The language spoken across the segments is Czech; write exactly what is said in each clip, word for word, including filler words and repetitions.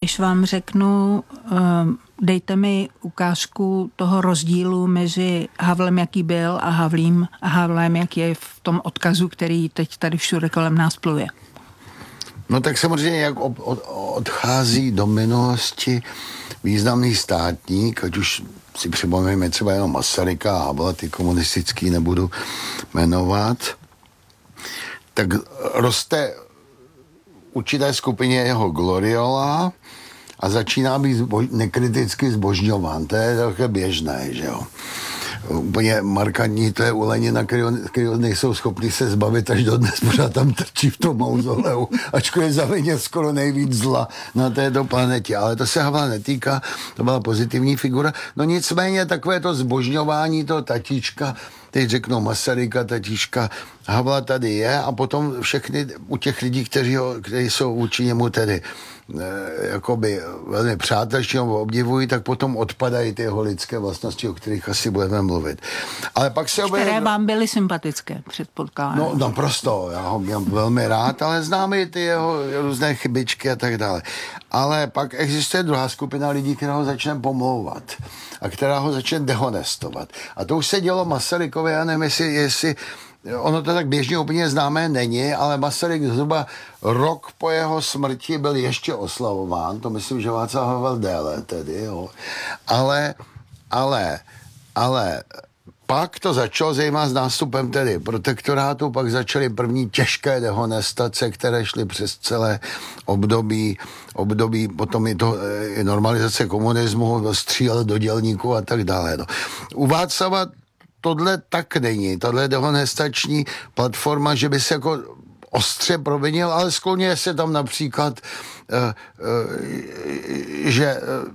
když vám řeknu, dejte mi ukázku toho rozdílu mezi Havlem, jaký byl, a Havlím a Havlem, jaký je v tom odkazu, který teď tady všude kolem nás pluje. No tak samozřejmě, jak od, od, odchází do minulosti významný státník, ať už si připomeneme třeba jenom Masaryka a Havla, ty komunistický nebudu jmenovat, tak roste určité skupině jeho gloriola a začíná být zbož, nekriticky zbožňován. To je také běžné, že jo. Úplně markantní to je u Lenina, který, který nejsou schopni se zbavit až dodnes, pořád tam trčí v tom mauzoleu, ačkoliv zavinil skoro nejvíc zla na této planetě. Ale to se Havla netýká, to byla pozitivní figura. No nicméně takové to zbožňování toho tatíčka, teď řeknou Masaryka, tatíčka, Havla tady je a potom všechny u těch lidí, kteří, ho, kteří jsou vůči němu tedy e, jakoby velmi přátelští ho obdivují, tak potom odpadají ty jeho lidské vlastnosti, o kterých asi budeme mluvit. Ale pak se Které objeví... vám byly sympatické, předpokládám. No naprosto, já ho měl velmi rád, ale známe i ty jeho různé chybičky a tak dále. Ale pak existuje druhá skupina lidí, která ho začne pomlouvat a která ho začne dehonestovat. A to už se dělo Masarykovi, já nevím, jestli, jestli ono to tak běžně úplně známé není, ale Masaryk zhruba rok po jeho smrti byl ještě oslavován, to myslím, že Václav Havel déle tedy, jo. Ale, ale, ale pak to začalo zejména s nástupem tedy protektorátu, pak začaly první těžké dehonestace, které šly přes celé období, období potom i to i normalizace komunismu, střílet do dělníků a tak dále. No. U Václava tohle tak není, tohle dehonestační platforma, že by se jako ostře provinil, ale skloňuje se tam například, uh, uh, že uh,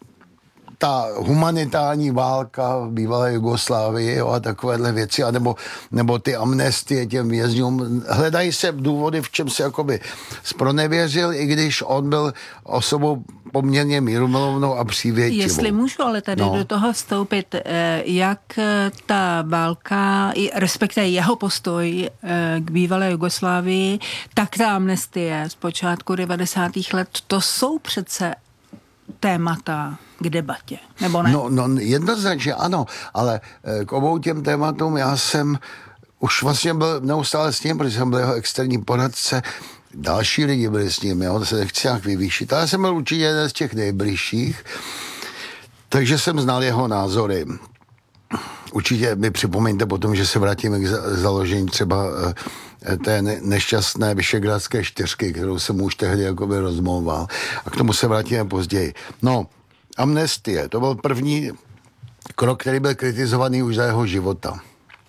ta humanitární válka v bývalé Jugoslávii, jo, a takovéhle věci, anebo, nebo ty amnestie těm vězňům. Hledají se důvody, v čem se jakoby zpronevěřil, i když on byl osobou poměrně mírumilovnou a přívětivou. Jestli můžu ale tady no. do toho vstoupit, jak ta válka, respektive jeho postoj k bývalé Jugoslávii, tak ta amnestie z počátku devadesátých let, to jsou přece témata k debatě, nebo ne? No, no jednoznačně ano, ale k obou těm tématům já jsem už vlastně byl neustále s ním, protože jsem byl jeho externí poradce, další lidi byli s ním, jo, to se nechci nějak vyvýšit, ale jsem byl určitě jeden z těch nejbližších, takže jsem znal jeho názory. Určitě mi připomeňte potom, že se vrátíme k založení třeba té nešťastné Visegrádské čtyřky, kterou jsem už tehdy jakoby rozmlouval. A k tomu se vrátíme později. No, amnestie, to byl první krok, který byl kritizovaný už za jeho života.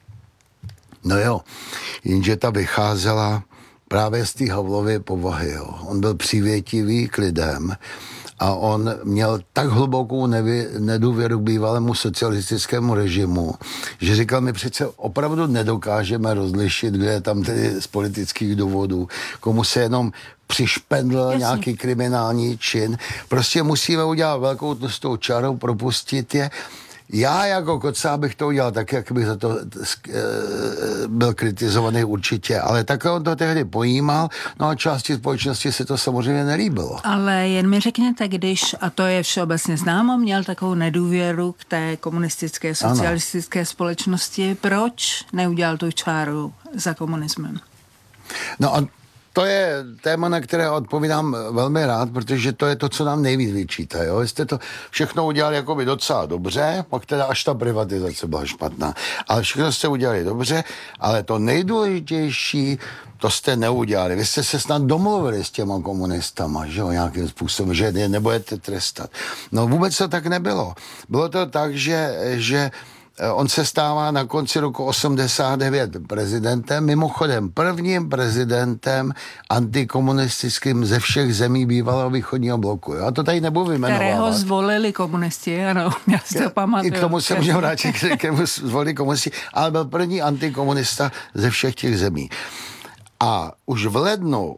No jo, jenže ta vycházela právě z té Havlovy povahy. Jo. On byl přívětivý k lidem a on měl tak hlubokou nevě, nedůvěru k bývalému socialistickému režimu, že říkal, my přece opravdu nedokážeme rozlišit, kdo je tam tedy z politických důvodů, komu se jenom přišpendl Jasně. nějaký kriminální čin. Prostě musíme udělat velkou tlustou čarou, propustit je. Já jako Kocáb bych to udělal tak, jak bych za to e, byl kritizovaný určitě, ale takhle on to tehdy pojímal, no a části společnosti se to samozřejmě nelíbilo. Ale jen mi řekněte, když, a to je všeobecně známo, měl takovou nedůvěru k té komunistické, socialistické ano. společnosti, proč neudělal tu čáru za komunismem? No a to je téma, na které odpovídám velmi rád, protože to je to, co nám nejvíc vyčítá. Jo? Jste to všechno udělali jakoby docela dobře, pak teda až ta privatizace byla špatná. Ale všechno jste udělali dobře, ale to nejdůležitější, to jste neudělali. Vy jste se snad domluvili s těma komunistama, že jo, nějakým způsobem, že je nebudete trestat. No vůbec to tak nebylo. Bylo to tak, že, že on se stává na konci roku osmdesát devět prezidentem, mimochodem prvním prezidentem antikomunistickým ze všech zemí bývalého východního bloku. Já to tady nebudu vyjmenovávat. Kterého zvolili komunisti, ano, já si to pamatuju. I k tomu se můžeme vrátit, kterému zvolili komunisti, ale byl první antikomunista ze všech těch zemí. A už v lednu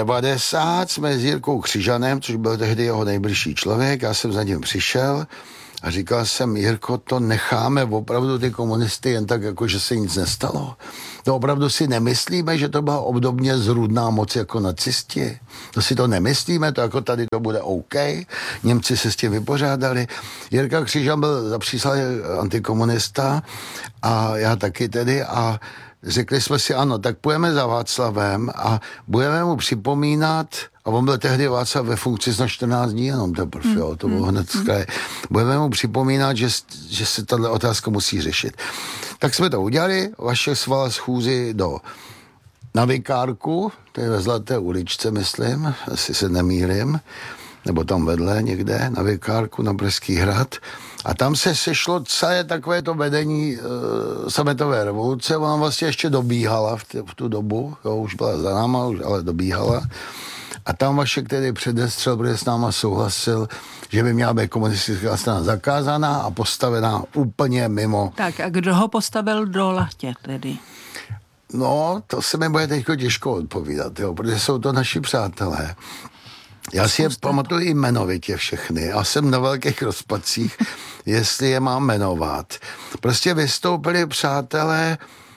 devadesát jsme s Jirkou Křižanem, což byl tehdy jeho nejbližší člověk, já jsem za ním přišel A říkal jsem, Jirko, to necháme opravdu ty komunisty jen tak, jako že se nic nestalo. To opravdu si nemyslíme, že to byla obdobně zrůdná moc jako nacisti. To si to nemyslíme, to jako tady to bude OK. Němci se s tím vypořádali. Jirka Křižan byl zapřísahlý antikomunista a já taky tedy a řekli jsme si, ano, tak půjdeme za Václavem a budeme mu připomínat, a on byl tehdy Václav ve funkci na čtrnáct dní jenom teprve, jo, to bylo hned z kraje. Budeme mu připomínat, že, že se tato otázka musí řešit. Tak jsme to udělali, Vašek svolal schůzi do na Vikárku, to je ve Zlaté uličce, myslím, asi se nemýlím, nebo tam vedle někde, na Vikárku, na Pražský hrad. A tam se sešlo celé takové to vedení e, sametové revoluce. Ona vlastně ještě dobíhala v, t- v tu dobu, jo, už byla za náma, už, ale dobíhala. A tam Vašek tedy předestřel, protože s náma souhlasil, že by měla být komunistická strana zakázaná a postavená úplně mimo. Tak a kdo ho postavil do lahtě tedy? No, to se mi bude teď těžko odpovídat, jo, protože jsou to naši přátelé. Já si je pamatuju i jmenovitě všechny. Já jsem na velkých rozpacích, jestli je mám jmenovat. Prostě vystoupili přátelé,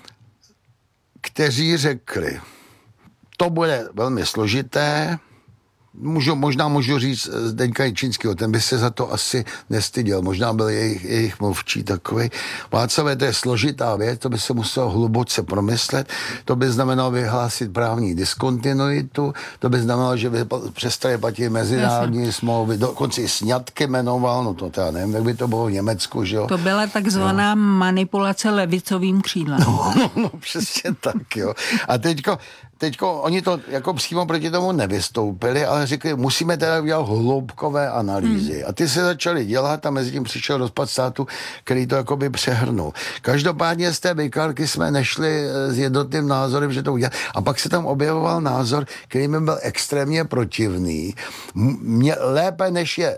kteří řekli, to bude velmi složité, Můžu, možná můžu říct Zdeňka Jičínského, ten by se za to asi nestyděl, možná byl jejich, jejich mluvčí takový. Václavé, to je složitá věc, to by se muselo hluboce promyslet, to by znamenalo vyhlásit právní diskontinuitu, to by znamenalo, že by přestali platit mezinárodní smlouvy, dokonce i sňatky jmenoval, no to já nevím, jak by to bylo v Německu, že jo. To byla takzvaná no. manipulace levicovým křídlem. No, no, no, přesně tak, jo. A teďko, teďko oni to jako přímo proti tomu nevystoupili, ale řekli, musíme teda udělat hloubkové analýzy. Hmm. A ty se začaly dělat a mezi tím přišel rozpad státu, který to jakoby přehrnul. Každopádně z té Vikárky jsme nešli s jednotným názorem, že to udělat. A pak se tam objevoval názor, který mi byl extrémně protivný. Mě, lépe než je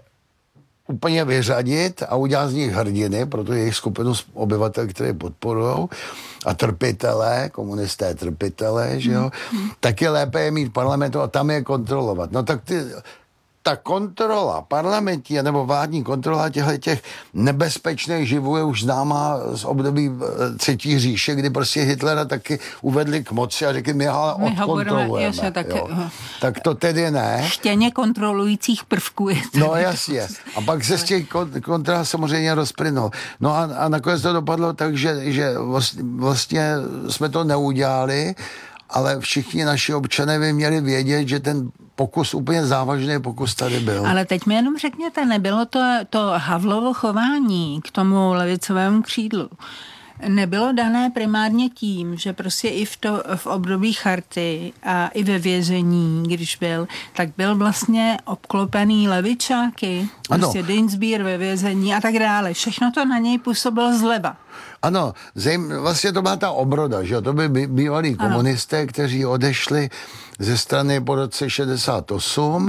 úplně vyřadit a udělat z nich hrdiny, protože jejich skupinu obyvatel, které podporujou, a trpitelé, komunisté trpitelé, že jo, mm. tak je lépe je mít parlamentu a tam je kontrolovat. No tak ty, ta kontrola parlamentní nebo vládní kontrola těchto těch nebezpečných živů je už známá z období třetí říše, kdy prostě Hitlera taky uvedli k moci a řekli, my ale odkontrolujeme. Jasně, tak, tak to tedy ne. Chtěně kontrolujících prvků je to. No jasně. A pak se z těch kontrol samozřejmě rozplynul. No a, a nakonec to dopadlo tak, že, že vlastně jsme to neudělali, ale všichni naši občané by měli vědět, že ten pokus, úplně závažný pokus tady byl. Ale teď mi jenom řekněte, nebylo to, to Havlovo chování k tomu levicovému křídlu, nebylo dané primárně tím, že prostě i v, to, v období charty a i ve vězení, když byl, tak byl vlastně obklopený levičáky, prostě Dinsbír ve vězení a tak dále. Všechno to na něj působilo zleva. Ano, zejm, vlastně to byla ta obroda, že to by bývalí komunisté, ano. kteří odešli ze strany po roce šedesát osm,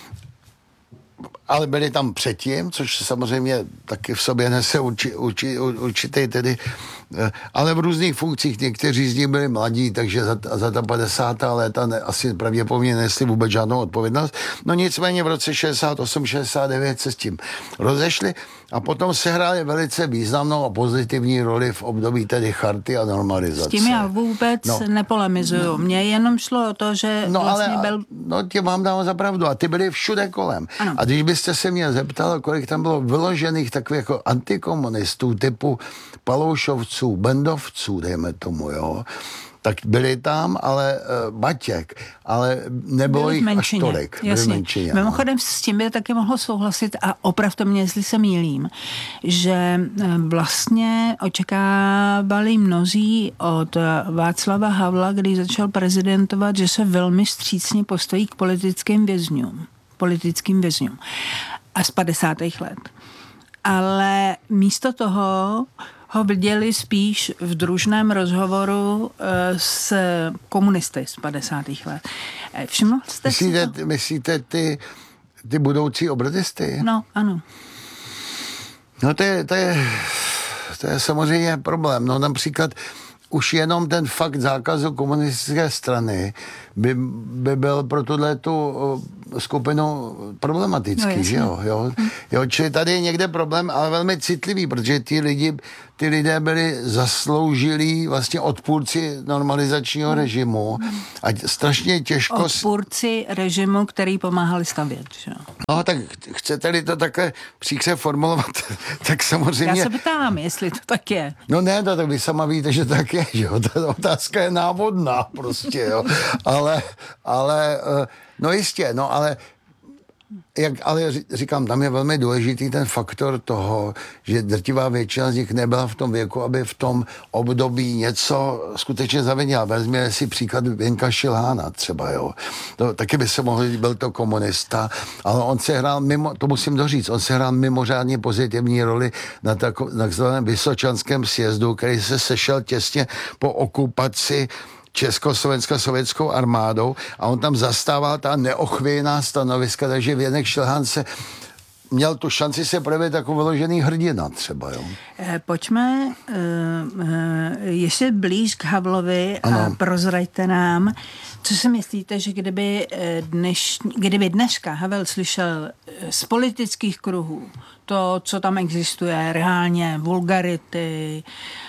ale byli tam předtím, což samozřejmě taky v sobě nese urči, urči, určitý tedy, ale v různých funkcích, někteří z nich byli mladí, takže za, za ta padesátá léta ne, asi pravděpodobně nesli vůbec žádnou odpovědnost. No nicméně v roce šedesát osm šedesát devět se s tím rozešli a potom se hráli velice významnou a pozitivní roli v období tedy charty a normalizace. S tím já vůbec no. nepolemizuju. Mně jenom šlo o to, že no, vlastně ale, byl... No tě mám dát za pravdu a ty byli všude kolem. Ano. A když byste se mě zeptal, kolik tam bylo vyložených takových jako antikomunistů typu Paloušovců, Bendovců, dejme tomu, jo, tak byli tam, ale uh, Batěk, ale nebylo jich až tolik. Jasně. Mimochodem s tím by taky mohlo souhlasit a opravdu mě, jestli se mýlím, že vlastně očekávali mnozí od Václava Havla, když začal prezidentovat, že se velmi vstřícně postojí k politickým vězňům. politickým vězňům. A z padesátých let. Ale místo toho ho viděli spíš v družném rozhovoru s komunisty z padesátých let. Všiml jste myslíte, si to? Myslíte ty, ty budoucí obrodisty? No, ano. No to je, to je, to je samozřejmě problém. No například už jenom ten fakt zákazu komunistické strany by, by byl pro tuhle tu skupinu problematický, no, že jo, jo? jo? Čili tady je někde problém, ale velmi citlivý, protože ty lidi, ty lidé byli zasloužilí vlastně odpůrci normalizačního režimu a strašně těžko... Odpůrci režimu, který pomáhali stavět, že jo? No, tak chcete-li to takhle příkře formulovat, tak samozřejmě... Já se ptám, jestli to tak je. No ne, to, tak vy sama víte, že tak je, že jo, ta otázka je návodná prostě, jo, ale, ale, no jistě, no ale, jak, ale říkám, tam je velmi důležitý ten faktor toho, že drtivá většina z nich nebyla v tom věku, aby v tom období něco skutečně zavinila. Vezměme si příklad Věnka Šilhána třeba, jo. To, taky by se mohl říct, byl to komunista, ale on se hrál mimo, to musím doříct, on se hrál mimořádně pozitivní roli na takzvaném Vysočanském sjezdu, který se sešel těsně po okupaci Československou sovětskou armádou a on tam zastával ta neochvějná stanoviska, takže Věnek Šilhán se měl tu šanci se projevit jako vyložený hrdina třeba, jo. Pojďme uh, uh, ještě blíž k Havlovi a ano. Prozraďte nám, co si myslíte, že kdyby, dneš, kdyby dneska Havel slyšel z politických kruhů to, co tam existuje, reálně vulgarity,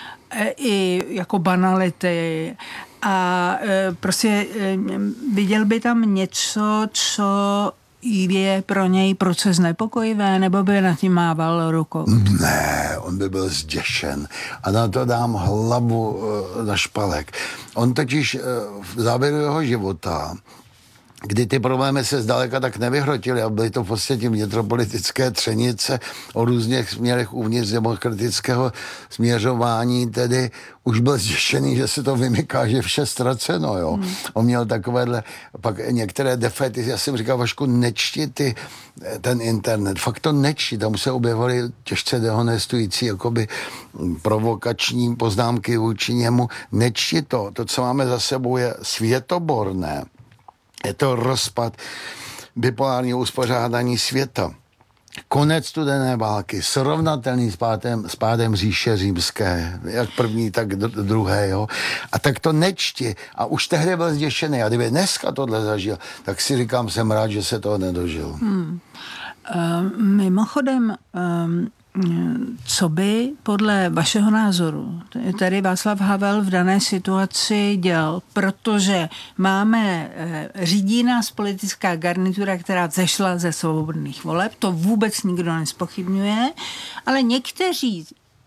i jako banality a prostě viděl by tam něco, co je pro něj proces nepokojivé, nebo by na tím mával rukou? Ne, on by byl zděšen a na to dám hlavu na špalek. On totiž v závěru jeho života, kdy ty problémy se zdaleka tak nevyhrotily a byly to v podstatě vnitropolitické třenice o různých směrech uvnitř demokratického směřování, tedy už byl zděšený, že se to vymyká, že vše ztraceno, jo. Hmm. On měl takovéhle, pak některé defety, já jsem říkal, Vašku, nečti ty, ten internet, fakt to nečti, tam se objevovaly těžce dehonestující, jakoby provokační poznámky vůči němu, nečti to, to, co máme za sebou, je světoborné. Je to rozpad bipolárního uspořádání světa. Konec studené války, srovnatelný s pádem, s pádem říše římské, jak první, tak druhé, jo. A tak to nečti. A už tehdy byl zděšený. A kdyby dneska tohle zažil, tak si říkám, jsem rád, že se toho nedožil. Hmm. Uh, mimochodem, um... co by podle vašeho názoru tady Václav Havel v dané situaci dělal, protože máme, řídí nás politická garnitura, která zešla ze svobodných voleb, to vůbec nikdo nespochybňuje, ale někteří,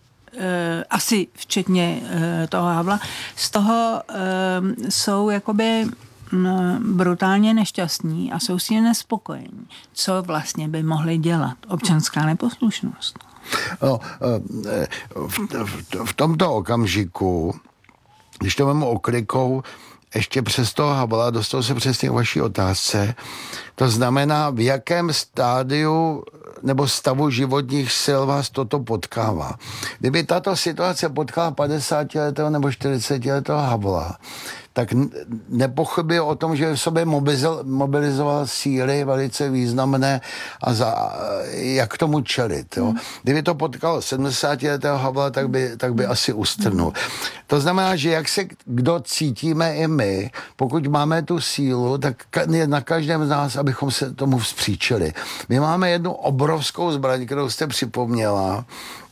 asi včetně toho Havla, z toho jsou jakoby brutálně nešťastní a jsou s tím nespokojení. Co vlastně by mohli dělat? Občanská neposlušnost. No, v, v, v tomto okamžiku, když to vemu oklikou, ještě přes toho Havla, dostal se přesně k vaší otázce, to znamená, v jakém stádiu nebo stavu životních sil vás toto potkává. Kdyby tato situace potkala padesátiletého nebo čtyřicetiletého Havla, tak nepochybuje o tom, že v sobě mobilizoval síly velice významné a za, jak tomu čelit. Jo. Kdyby to potkalo sedmdesátiletého Havla, tak by, tak by asi ustrnul. To znamená, že jak se kdo cítíme i my, pokud máme tu sílu, tak je na každém z nás, abychom se tomu vzpříčili. My máme jednu obrovskou zbraň, kterou jste připomněla.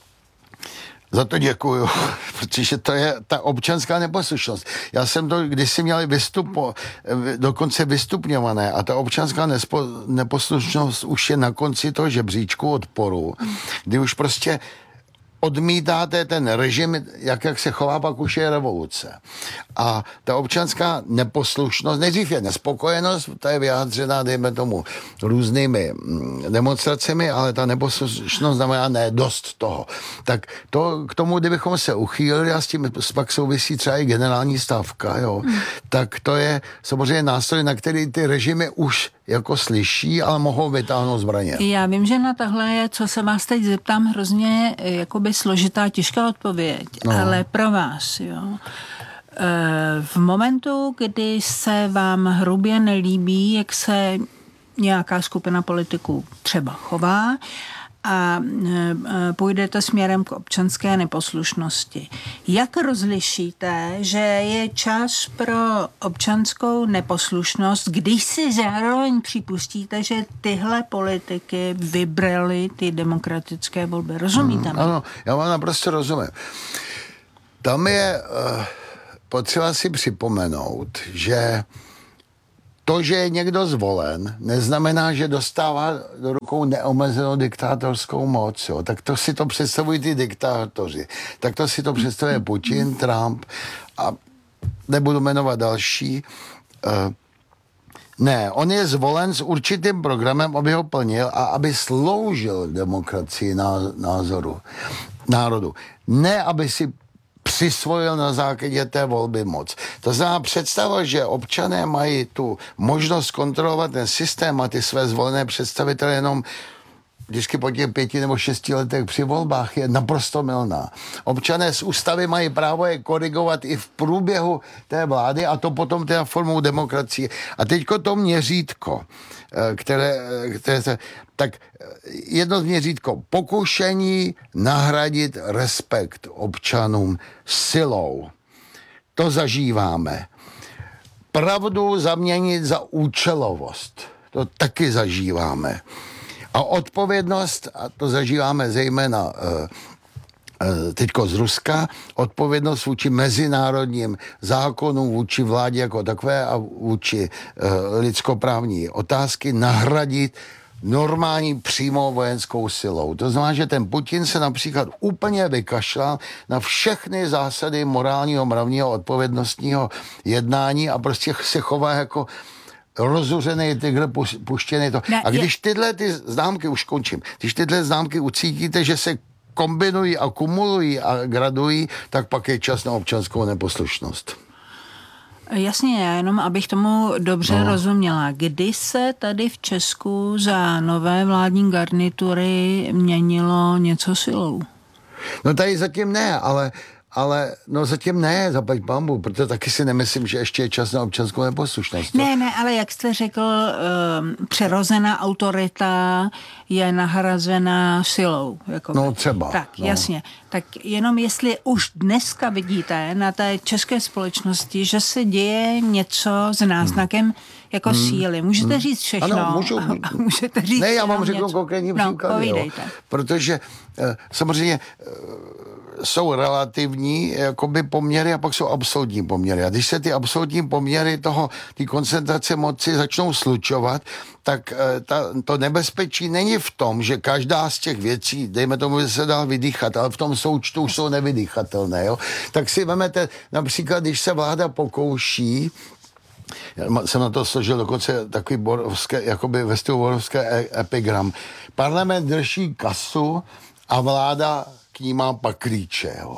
Za to děkuju, protože to je ta občanská neposlušnost. Já jsem to kdysi měl vystupo, dokonce vystupňované a ta občanská nespo, neposlušnost už je na konci toho žebříčku odporu, kdy už prostě odmítáte ten režim, jak, jak se chová, pak už je revoluce. A ta občanská neposlušnost, nejdřív je nespokojenost, ta je vyjádřená, dejme tomu, různými demonstracemi, ale ta neposlušnost znamená ne dost toho. Tak to, k tomu, kdybychom se uchýlili a s tím pak souvisí třeba i generální stávka, jo, hmm. tak to je samozřejmě nástroj, na který ty režimy už jako slyší, ale mohou vytáhnout zbraně. Já vím, že na tohle je, co se vás teď zeptám, hrozně jakoby složitá, těžká odpověď, no. Ale pro vás, jo. V momentu, kdy se vám hrubě nelíbí, jak se nějaká skupina politiků třeba chová a půjdete směrem k občanské neposlušnosti. Jak rozlišíte, že je čas pro občanskou neposlušnost, když si zároveň připustíte, že tyhle politiky vybrali ty demokratické volby? Rozumíte? Hmm, ano, já vám naprosto rozumím. Tam je uh, potřeba si připomenout, že to, že je někdo zvolen, neznamená, že dostává do rukou neomezenou diktátorskou moc. Jo. Tak to si to představují ty diktátoři. Tak to si to představuje Putin, Trump a nebudu jmenovat další. Uh, ne, on je zvolen s určitým programem, aby ho plnil a aby sloužil demokracii názoru, národu. Ne, aby si přisvojil na základě té volby moc. To znamená představa, že občané mají tu možnost kontrolovat ten systém a ty své zvolené představitele jenom vždycky po těch pěti nebo šesti letech při volbách je naprosto mylná. Občané z ústavy mají právo je korigovat i v průběhu té vlády a to potom teda formou demokracie. A teďko to měřítko, které, které se, tak jedno měřítko, pokušení nahradit respekt občanům silou. To zažíváme. Pravdu zaměnit za účelovost. To taky zažíváme. A odpovědnost, a to zažíváme zejména uh, uh, teďko z Ruska, odpovědnost vůči mezinárodním zákonům, vůči vládě jako takové a vůči uh, lidskoprávní otázky nahradit normální přímou vojenskou silou. To znamená, že ten Putin se například úplně vykašlal na všechny zásady morálního, mravního, odpovědnostního jednání a prostě se chová jako rozuřený tygr, puštěný to. A když tyhle ty známky, už končím, když tyhle známky ucítíte, že se kombinují, akumulují a gradují, tak pak je čas na občanskou neposlušnost. Jasně, já jenom abych tomu dobře no. rozuměla. Kdy se tady v Česku za nové vládní garnitury měnilo něco silou? No tady zatím ne, ale Ale no zatím ne, zaplať pambu, protože taky si nemyslím, že ještě je čas na občanskou neposlušnost. Ne, ne, ale jak jste řekl, um, přirozená autorita je nahrazená silou. Jako no třeba. Tak, no. jasně. Tak jenom jestli už dneska vidíte na té české společnosti, že se děje něco s náznakem hmm. jako hmm. síly. Můžete hmm. říct všechno. Ano, můžu. A, a můžete říct ne, já vám řeknu něco. konkrétní no, příklady. Jo, protože eh, samozřejmě eh, jsou relativní jakoby poměry a pak jsou absolutní poměry. A když se ty absolutní poměry toho, ty koncentrace moci začnou slučovat, tak ta, to nebezpečí není v tom, že každá z těch věcí, dejme tomu, že se dá vydýchat, ale v tom součtu už jsou nevydýchatelné. Jo? Tak si vemete například, když se vláda pokouší, já jsem na to složil dokonce takový borovské, jakoby Westwoodovské epigram. Parlament drží kasu a vláda k ní má paklíče. Jo.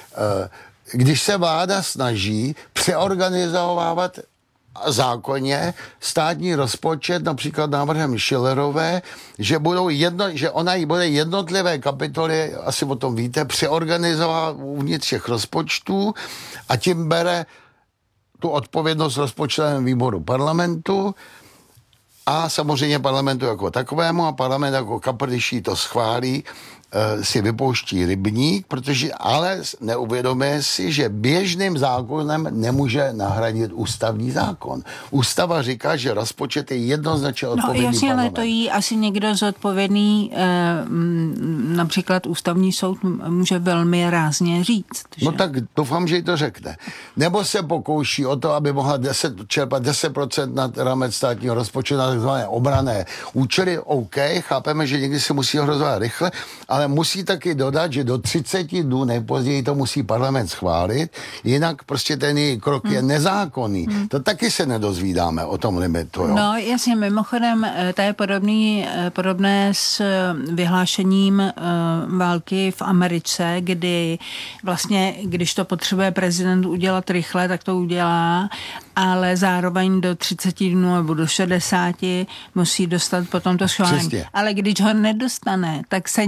Když se vláda snaží přeorganizovávat zákonně státní rozpočet, například návrhem Schillerové, že budou jedno, že ona jí bude jednotlivé kapitoly, asi o tom víte, přeorganizovat uvnitř těch rozpočtů a tím bere tu odpovědnost rozpočtovém výboru parlamentu a samozřejmě parlamentu jako takovému a parlament jako kapr, když jí to schválí, si vypouští rybník, protože ale neuvědomuje si, že běžným zákonem nemůže nahradit ústavní zákon. Ústava říká, že rozpočet je jednoznačně odpovědný No jasně, parlament. ale to jí asi někdo zodpovědný, eh, například ústavní soud může velmi rázně říct. Že? No tak doufám, že jí to řekne. Nebo se pokouší o to, aby mohla deset, čerpat deset procent nad rámec státního rozpočtu na takzvané obranné účely. OK, chápeme, že někdy se musí rozhodovat rychle, ale musí taky dodat, že do třiceti dnů nejpozději to musí parlament schválit, jinak prostě ten její krok hmm. je nezákonný. Hmm. To taky se nedozvídáme o tom limitu. Jo? No jasně, mimochodem, to je podobný, podobné s vyhlášením války v Americe, kdy vlastně, když to potřebuje prezident udělat rychle, tak to udělá, ale zároveň do třiceti dnů nebo do šedesáti musí dostat potom to schválení. Ale když ho nedostane, tak se nic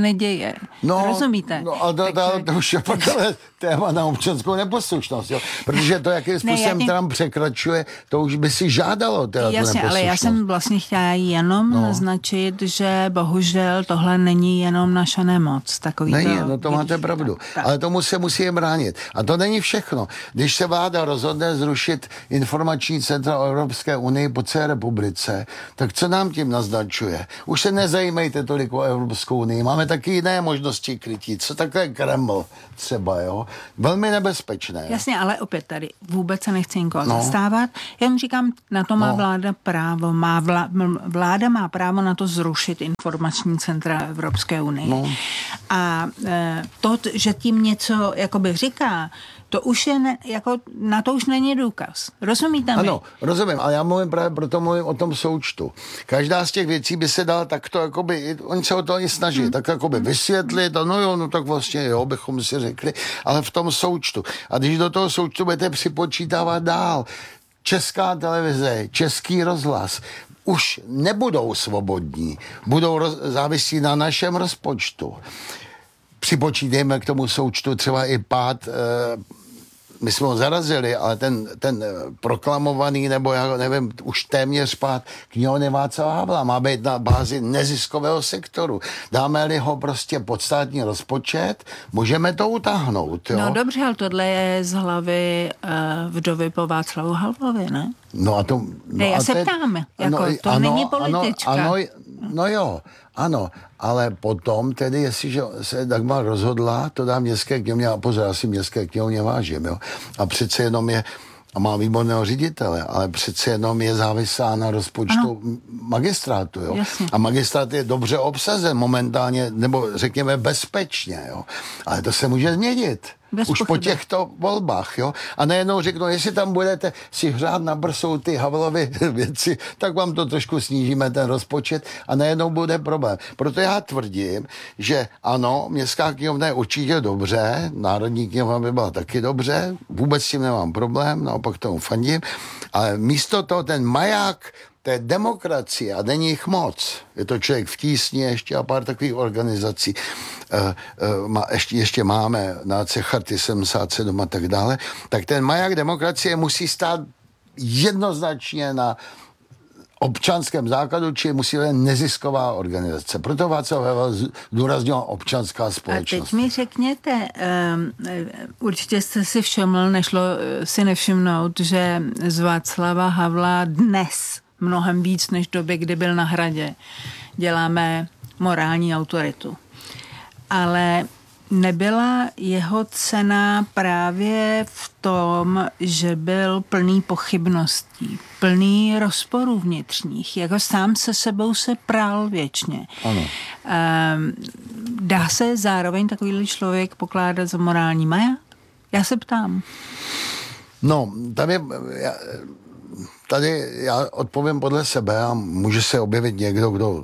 neděje. No, rozumíte? No a to, to, to už je pak ale téma na občanskou neposlušnost, jo? Protože to, jakým způsobem ne, Trump překračuje, to už by si žádalo teda jasně, ale já jsem vlastně chtěla jenom no. naznačit, že bohužel tohle není jenom naše nemoc. Takový není, to, no to máte pravdu. Tak. Ale tomu se musí bránit. A to není všechno. Když se vláda rozhodne zrušit informační centra o Evropské unii po celé republice, tak co nám tím naznačuje? Už se nezajímejte tolik o Evropskou unii. Máme taky jiné možnosti krytí. Co takové Kreml třeba, jo? Velmi nebezpečné. Jasně, ale opět tady vůbec se nechci nikoho no. zastávat. Já říkám, na to má no. vláda právo. Má vlá, vláda má právo na to zrušit informační centra Evropské unie. No. A e, to, že tím něco jakoby říká, to už je, ne, jako, na to už není důkaz. Rozumíte mi? Ano, rozumím, ale já mluvím právě proto mluvím o tom součtu. Každá z těch věcí by se dala takto, jakoby, oni se o to i snaží, hmm. tak jakoby vysvětlit, a no jo, no tak vlastně jo, bychom si řekli, ale v tom součtu. A když do toho součtu budete připočítávat dál, Česká televize, Český rozhlas, už nebudou svobodní, budou roz, závisí na našem rozpočtu. Připočítejme k tomu součtu třeba i pád, e, my jsme ho zarazili, ale ten, ten proklamovaný, nebo já nevím, už téměř pád knihovny Václava Havla má být na bázi neziskového sektoru. Dáme-li ho prostě pod státní rozpočet, můžeme to utáhnout. Jo? No dobře, ale tohle je z hlavy uh, vdovy po Václavu Havlovi, ne? No a to... No ne, já a se te, ptám, jako, no, to ano, není politička. Ano, ano, no jo, ano, ale potom tedy, jestliže se Dagmar rozhodla, to dá městské knihovně, a pozor, já si městské knihovně vážím, jo, a přece jenom je, a má výborného ředitele, ale přece jenom je závislá na rozpočtu ano. magistrátu, jo. Jasně. A magistrát je dobře obsazen momentálně, nebo řekněme bezpečně, jo. Ale to se může změnit. Bez už pochyby. Po těchto volbách, jo. A nejenom řeknou, jestli tam budete si hřát na brsou ty Havlovy věci, tak vám to trošku snížíme ten rozpočet a nejenom bude problém. Proto já tvrdím, že ano, městská knihovna je určitě dobře, národní knihovna by byla taky dobře, vůbec s tím nemám problém, naopak tomu fandím, ale místo toho ten maják té demokracie, a není jich moc, je to Člověk v tísni ještě a pár takových organizací, uh, uh, má, ještě, ještě máme náce Charty sedmdesát sedm a tak dále, tak ten maják demokracie musí stát jednoznačně na občanském základu, či musí být nezisková organizace. Proto Václav Havel zdůraznil občanská společnost. A teď mi řekněte, um, určitě jste si všiml, nešlo si nevšimnout, že z Václava Havla dnes mnohem víc než v době, kdy byl na Hradě, děláme morální autoritu. Ale nebyla jeho cena právě v tom, že byl plný pochybností, plný rozporů vnitřních, jako sám se sebou se prál věčně. Ano. Um, dá se zároveň takovýhle člověk pokládat za morální maják? Já se ptám. No, tam je... Já, tady já odpovím podle sebe a může se objevit někdo, kdo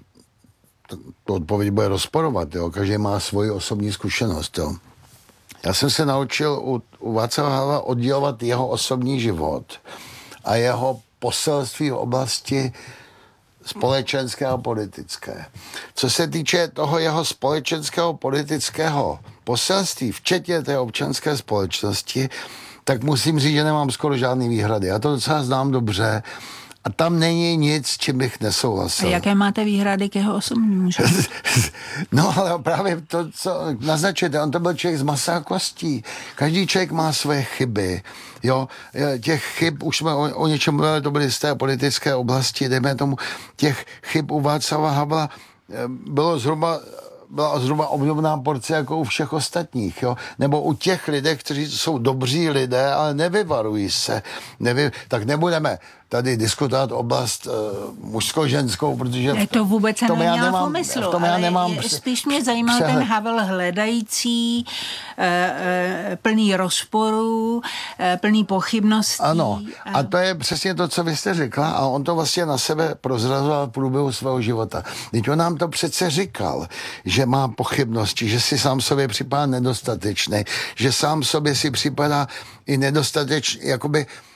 tu odpověď bude rozporovat, jo? Každý má svoji osobní zkušenost. Jo? Já jsem se naučil u, u Václava Havla oddělovat jeho osobní život a jeho poselství v oblasti společenské a politické. Co se týče toho jeho společenského politického poselství, včetně té občanské společnosti, tak musím říct, že nemám skoro žádný výhrady. Já to docela znám dobře a tam není nic, s čím bych nesouhlasil. A jaké máte výhrady k jeho osobnímu životu? No ale právě to, co naznačujete, on to byl člověk z masa a kostí. Každý člověk má své chyby. Jo, těch chyb, už jsme o, o něčem mluvili, to byly z té politické oblasti, dejme tomu, těch chyb u Václava Havla bylo zhruba byla zhruba obdobná porce jako u všech ostatních, jo? Nebo u těch lidé, kteří jsou dobří lidé, ale nevyvarují se. Nevy... Tak nebudeme tady diskutovat oblast uh, mužsko-ženskou, protože... Ne, to vůbec se neměla v úmyslu, v tom já nemám ale spíš mě zajímal přehled. Ten Havel hledající, uh, uh, plný rozporů, uh, plný pochybností. Ano, a... a to je přesně to, co vy jste řekla a on to vlastně na sebe prozrazoval v průběhu svého života. Teď on nám to přece říkal, že má pochybnosti, že si sám sobě připadá nedostatečný, že sám sobě si připadá i nedostatečný, jakoby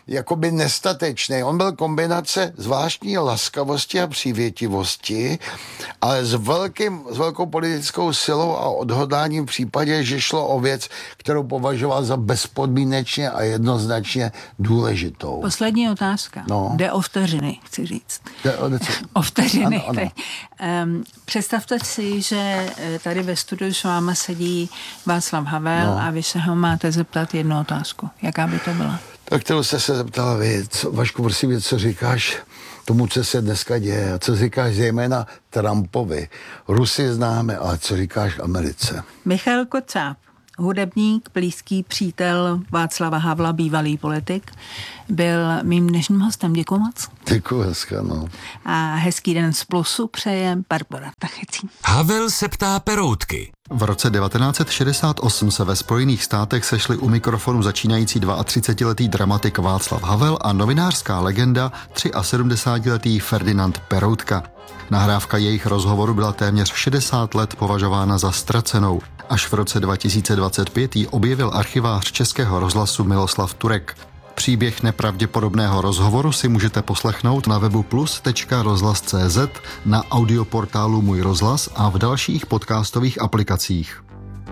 jakoby nestatečný. On byl kombinace zvláštní laskavosti a přívětivosti, ale s, velkým, s velkou politickou silou a odhodláním v případě, že šlo o věc, kterou považoval za bezpodmínečně a jednoznačně důležitou. Poslední otázka. No. Jde o vteřiny, chci říct. Jde o, o vteřiny. Ano, ano. Um, představte si, že tady ve studiu s váma sedí Václav Havel no. a vy se ho máte zeptat jednu otázku. Jaká by to byla? Tak kterou jste se zeptala vy. Co, Vašku, prosím, co říkáš tomu, co se dneska děje? A co říkáš zejména Trumpovi? Rusy známe, ale co říkáš Americe? Michal Kocáb, hudebník, blízký přítel Václava Havla, bývalý politik, byl mým dnešním hostem. Děkuji moc. Děkuji, hezká, no. A hezký den z Plusu přeje Barbora Tachecí. Havel se ptá Peroutky. V roce devatenáct set šedesát osm se ve Spojených státech sešli u mikrofonu začínající třicetiletý dramatik Václav Havel a novinářská legenda sedmdesátiletý Ferdinand Peroutka. Nahrávka jejich rozhovoru byla téměř šedesát let považována za ztracenou. Až v roce dva tisíce dvacet pět ji objevil archivář Českého rozhlasu Miloslav Turek. Příběh nepravděpodobného rozhovoru si můžete poslechnout na webu plus tečka rozhlas tečka cé zet, na audioportálu Můj rozhlas a v dalších podcastových aplikacích.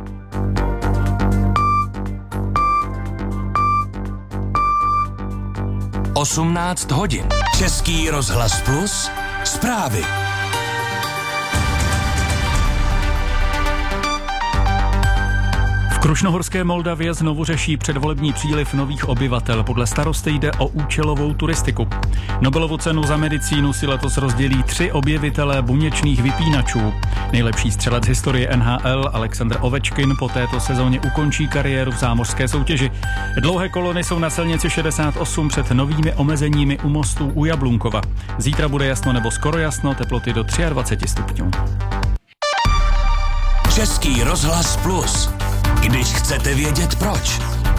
osmnáct hodin. Český rozhlas Plus. Zprávy. V Krušnohorské Moldavě znovu řeší předvolební příliv nových obyvatel. Podle starosty jde o účelovou turistiku. Nobelovu cenu za medicínu si letos rozdělí tři objevitelé buněčných vypínačů. Nejlepší střelec historie N H L Alexander Ovečkin po této sezóně ukončí kariéru v zámořské soutěži. Dlouhé kolony jsou na silnici šedesát osm před novými omezeními u mostů u Jablunkova. Zítra bude jasno nebo skoro jasno, teploty do dvacet tři stupňů. Český rozhlas Plus. Když chcete vědět proč.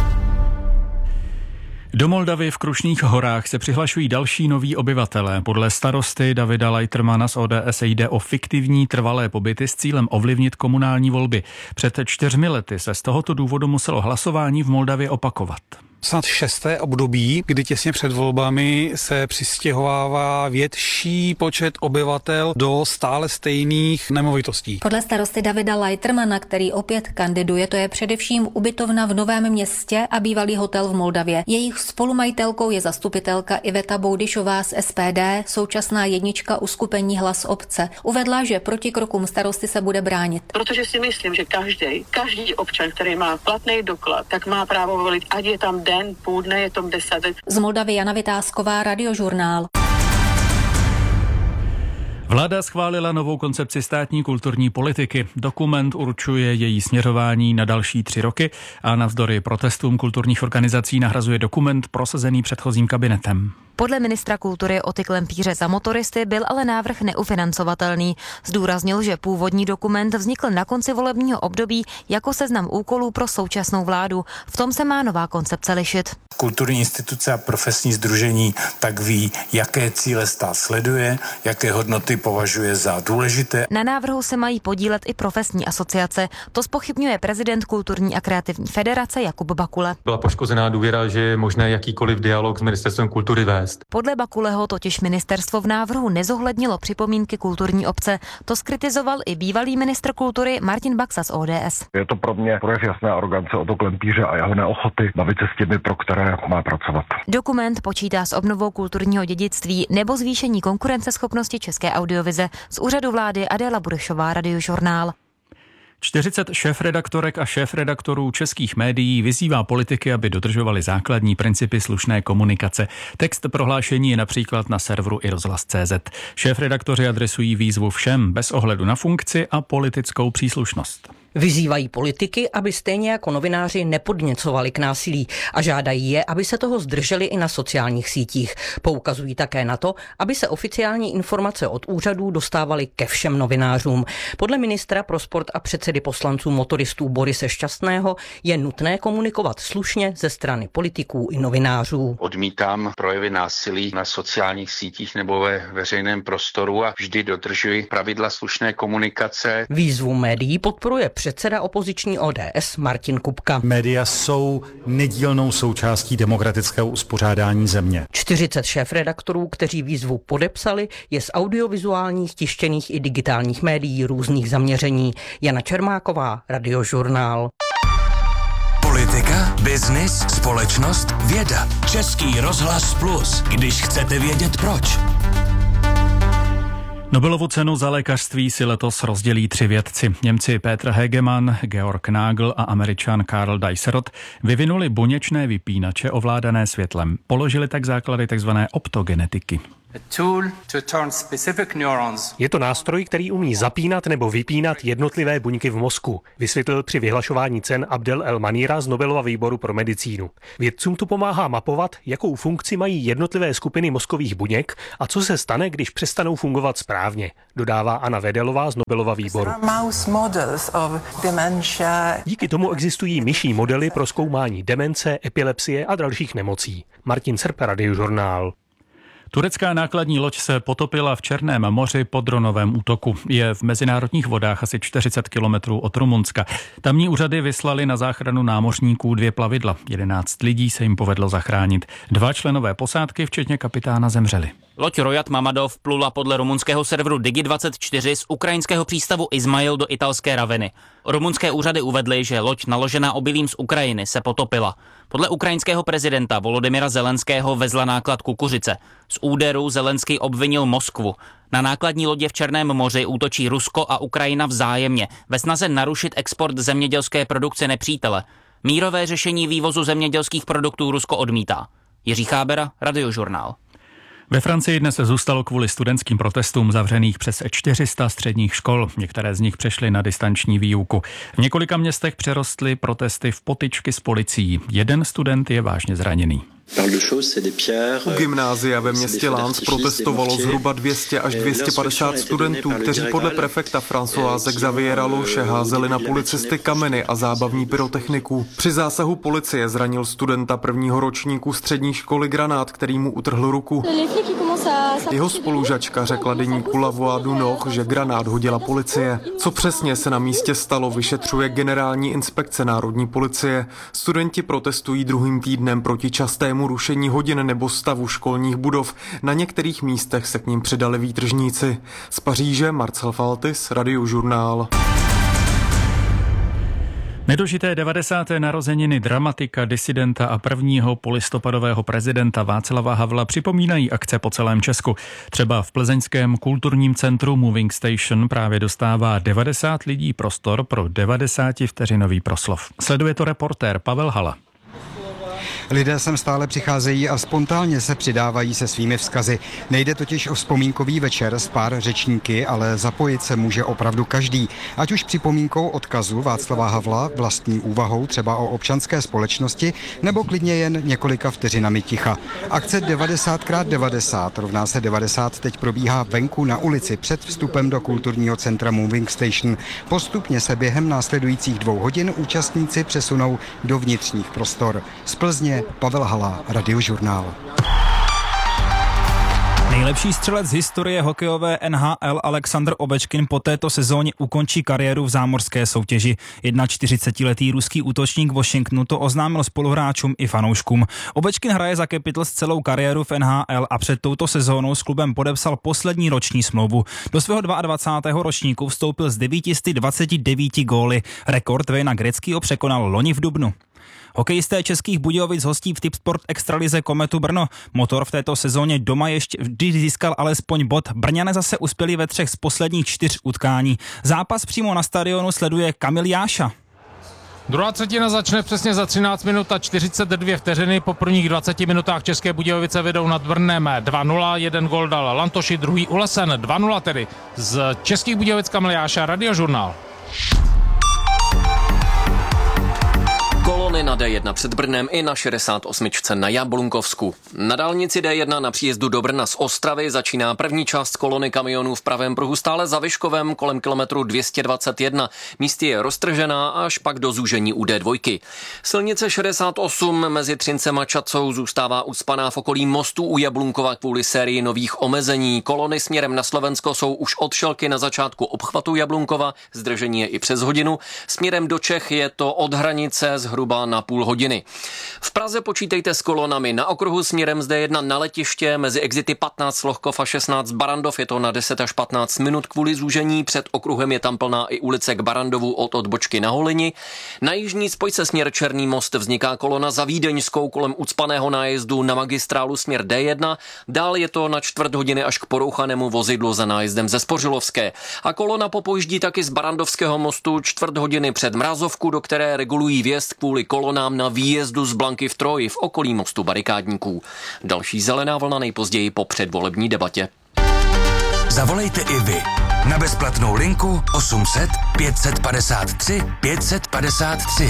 Do Moldavy v Krušných horách se přihlašují další noví obyvatelé. Podle starosty Davida Leitermana z O D S jde o fiktivní trvalé pobyty s cílem ovlivnit komunální volby. Před čtyřmi lety se z tohoto důvodu muselo hlasování v Moldavě opakovat. Snad šesté období, kdy těsně před volbami se přistěhovává větší počet obyvatel do stále stejných nemovitostí. Podle starosty Davida Leitermana, který opět kandiduje, to je především ubytovna v Novém Městě a bývalý hotel v Moldavě. Jejich spolumajitelkou je zastupitelka Iveta Boudyšová z S P D, současná jednička uskupení Hlas obce. Uvedla, že proti krokům starosty se bude bránit. Protože si myslím, že každý, každý občan, který má platný doklad, tak má právo volit, ať je tam den, půl dne, je tom deset. Z Moldavy Jana Vytázková, Radiožurnál. Vláda schválila novou koncepci státní kulturní politiky. Dokument určuje její směřování na další tři roky a navzdory protestům kulturních organizací nahrazuje dokument prosazený předchozím kabinetem. Podle ministra kultury Oty Klempíře za motoristy byl ale návrh neufinancovatelný. Zdůraznil, že původní dokument vznikl na konci volebního období jako seznam úkolů pro současnou vládu. V tom se má nová koncepce lišit. Kulturní instituce a profesní sdružení tak ví, jaké cíle stát sleduje, jaké hodnoty považuje za důležité. Na návrhu se mají podílet i profesní asociace. To zpochybňuje prezident Kulturní a kreativní federace Jakub Bakule. Byla poškozená důvěra, že je možné jakýkoliv dialog s ministerstvem kultury vést. Podle Bakuleho totiž ministerstvo v návrhu nezohlednilo připomínky kulturní obce. To skritizoval i bývalý ministr kultury Martin Baxa z O D S. Je to pro mě projev jasné arogance Oto Klempíře a jeho neochoty bavit se s těmi, pro které má pracovat. Dokument počítá s obnovou kulturního dědictví nebo zvýšení konkurenceschopnosti české audiovize. Z úřadu vlády Adéla Burešová, Radiožurnál. čtyřicet šéfredaktorek a šéfredaktorů českých médií vyzývá politiky, aby dodržovali základní principy slušné komunikace. Text prohlášení je například na serveru i rozhlas tečka cé zet. Šéfredaktoři adresují výzvu všem bez ohledu na funkci a politickou příslušnost. Vyzývají politiky, aby stejně jako novináři nepodněcovali k násilí a žádají je, aby se toho zdrželi i na sociálních sítích. Poukazují také na to, aby se oficiální informace od úřadů dostávaly ke všem novinářům. Podle ministra pro sport a předsedy poslanců motoristů Borise Šťastného je nutné komunikovat slušně ze strany politiků i novinářů. Odmítám projevy násilí na sociálních sítích nebo ve veřejném prostoru a vždy dodržuji pravidla slušné komunikace. Výzvu médií podporuje předseda opoziční O D S Martin Kupka. Média jsou nedílnou součástí demokratického uspořádání země. čtyřicet šéfredaktorů, kteří výzvu podepsali, je z audiovizuálních, tištěných i digitálních médií různých zaměření. Jana Čermáková, Radiožurnál. Politika, biznis, společnost, věda. Český rozhlas Plus, když chcete vědět proč. Nobelovu cenu za lékařství si letos rozdělí tři vědci. Němci Peter Hegemann, Georg Nagel a Američan Karl Dicerot vyvinuli buněčné vypínače ovládané světlem. Položili tak základy tzv. Optogenetiky. Je to nástroj, který umí zapínat nebo vypínat jednotlivé buňky v mozku, vysvětlil při vyhlašování cen Abdel El Manira z Nobelova výboru pro medicínu. Vědcům to pomáhá mapovat, jakou funkci mají jednotlivé skupiny mozkových buněk a co se stane, když přestanou fungovat správně, dodává Anna Vedelová z Nobelova výboru. Díky tomu existují myší modely pro zkoumání demence, epilepsie a dalších nemocí. Martin Serp, Radiožurnál. Turecká nákladní loď se potopila v Černém moři po dronovém útoku. Je v mezinárodních vodách asi čtyřicet kilometrů od Rumunska. Tamní úřady vyslali na záchranu námořníků dvě plavidla. jedenáct lidí se jim povedlo zachránit. Dva členové posádky, včetně kapitána, zemřeli. Loď Rojat Mamadov plula podle rumunského serveru Digi dvacet čtyři z ukrajinského přístavu Izmail do italské Raveny. Rumunské úřady uvedly, že loď naložená obilím z Ukrajiny se potopila. Podle ukrajinského prezidenta Volodymyra Zelenského vezla náklad kukuřice. Z úderu Zelenský obvinil Moskvu. Na nákladní lodě v Černém moři útočí Rusko a Ukrajina vzájemně ve snaze narušit export zemědělské produkce nepřítele. Mírové řešení vývozu zemědělských produktů Rusko odmítá. Jiří Chábera, Radiožurnál. Ve Francii dnes zůstalo kvůli studentským protestům zavřených přes čtyři sta středních škol. Některé z nich přešly na distanční výuku. V několika městech přerostly protesty v potyčky s policií. Jeden student je vážně zraněný. U gymnázia ve městě Lens protestovalo zhruba dvě stě až dvě stě padesát studentů, kteří podle prefekta Françoise Xaviera Loche házeli na policisty kameny a zábavní pyrotechniku. Při zásahu policie zranil studenta prvního ročníku střední školy granát, který mu utrhl ruku. Jeho spolužačka řekla deníku La Voix du Nord, že granát hodila policie. Co přesně se na místě stalo, vyšetřuje generální inspekce národní policie. Studenti protestují druhým týdnem proti častému rušení hodin nebo stavu školních budov. Na některých místech se k ním přidali výtržníci. Z Paříže Marcel Faltis, Radiožurnál. Nedožité devadesáté narozeniny dramatika, disidenta a prvního polistopadového prezidenta Václava Havla připomínají akce po celém Česku. Třeba v plzeňském kulturním centru Moving Station právě dostává devadesát lidí prostor pro devadesátivteřinový proslov. Sleduje to reportér Pavel Hala. Lidé sem stále přicházejí a spontánně se přidávají se svými vzkazy. Nejde totiž o vzpomínkový večer s pár řečníky, ale zapojit se může opravdu každý. Ať už připomínkou odkazu Václava Havla, vlastní úvahou třeba o občanské společnosti, nebo klidně jen několika vteřinami ticha. Akce devadesát krát devadesát rovná se devadesát teď probíhá venku na ulici před vstupem do kulturního centra Moving Station. Postupně se během následujících dvou hodin účastníci přesunou do vnitřních prostor. Z Plzně Pavel Hala, Radiožurnál. Nejlepší střelec z historie hokejové N H L Alexandr Ovečkin po této sezóně ukončí kariéru v zámořské soutěži. čtyřicetiletý ruský útočník Washingtonu to oznámil spoluhráčům i fanouškům. Ovečkin hraje za Capitals celou kariéru v N H L a před touto sezónou s klubem podepsal poslední roční smlouvu. Do svého dvacátého druhého ročníku vstoupil s devět set dvacet devět góly. Rekord Wayna Gretzkyho překonal loni v dubnu. Hokejisté Českých Budějovic hostí v Tipsport extralize Kometu Brno. Motor v této sezóně doma ještě vždy získal alespoň bod. Brňané zase uspěli ve třech z posledních čtyř utkání. Zápas přímo na stadionu sleduje Kamil Jáša. Druhá třetina začne přesně za třináct minut a čtyřicet dvě vteřiny. Po prvních dvaceti minutách České Budějovice vedou nad Brnem dva nula, jeden gól dal Lantoši, druhý Ulesen, dva nula tedy. Z Českých Budějovic Kamil Jáša, Radiožurnál. Kolo Kolony na D jedna před Brnem i na šedesát osm na Jablunkovsku. Na dálnici D jedna na příjezdu do Brna z Ostravy začíná první část kolony kamionů v pravém pruhu stále za Vyškovem kolem kilometru dvě stě dvacet jedna. Místy je roztržená až pak do zúžení u D dva. Silnice šedesát osm mezi Třincem a Čacou zůstává ucpaná v okolí mostu u Jablunkova kvůli sérii nových omezení. Kolony směrem na Slovensko jsou už od Šelky na začátku obchvatu Jablunkova, zdržení je i přes hodinu. Směrem do Čech je to od hranice zhruba na půl hodiny. V Praze počítejte s kolonami na okruhu směrem z D jedna na letiště mezi exity patnáct Lohkov a šestnáct Barandov, je to na deset až patnáct minut kvůli zúžení. Před okruhem je tam plná i ulice k Barandovu od odbočky na Holini. Na jižní spojce směr Černý most vzniká kolona za Vídeňskou kolem ucpaného nájezdu na magistrálu směr D jedna. Dál je to na čtvrt hodiny až k porouchanému vozidlu za nájezdem ze Spořilovské. A kolona popojíždí taky z Barandovského mostu čtvrt hodiny před Mrazovku, do které regulují vjezd kvůli kolonám na výjezdu z Blanky v Troji v okolí mostu Barikádníků. Další zelená vlna nejpozději po předvolební debatě. Zavolejte i vy na bezplatnou linku osm set pět set padesát tři pět set padesát tři.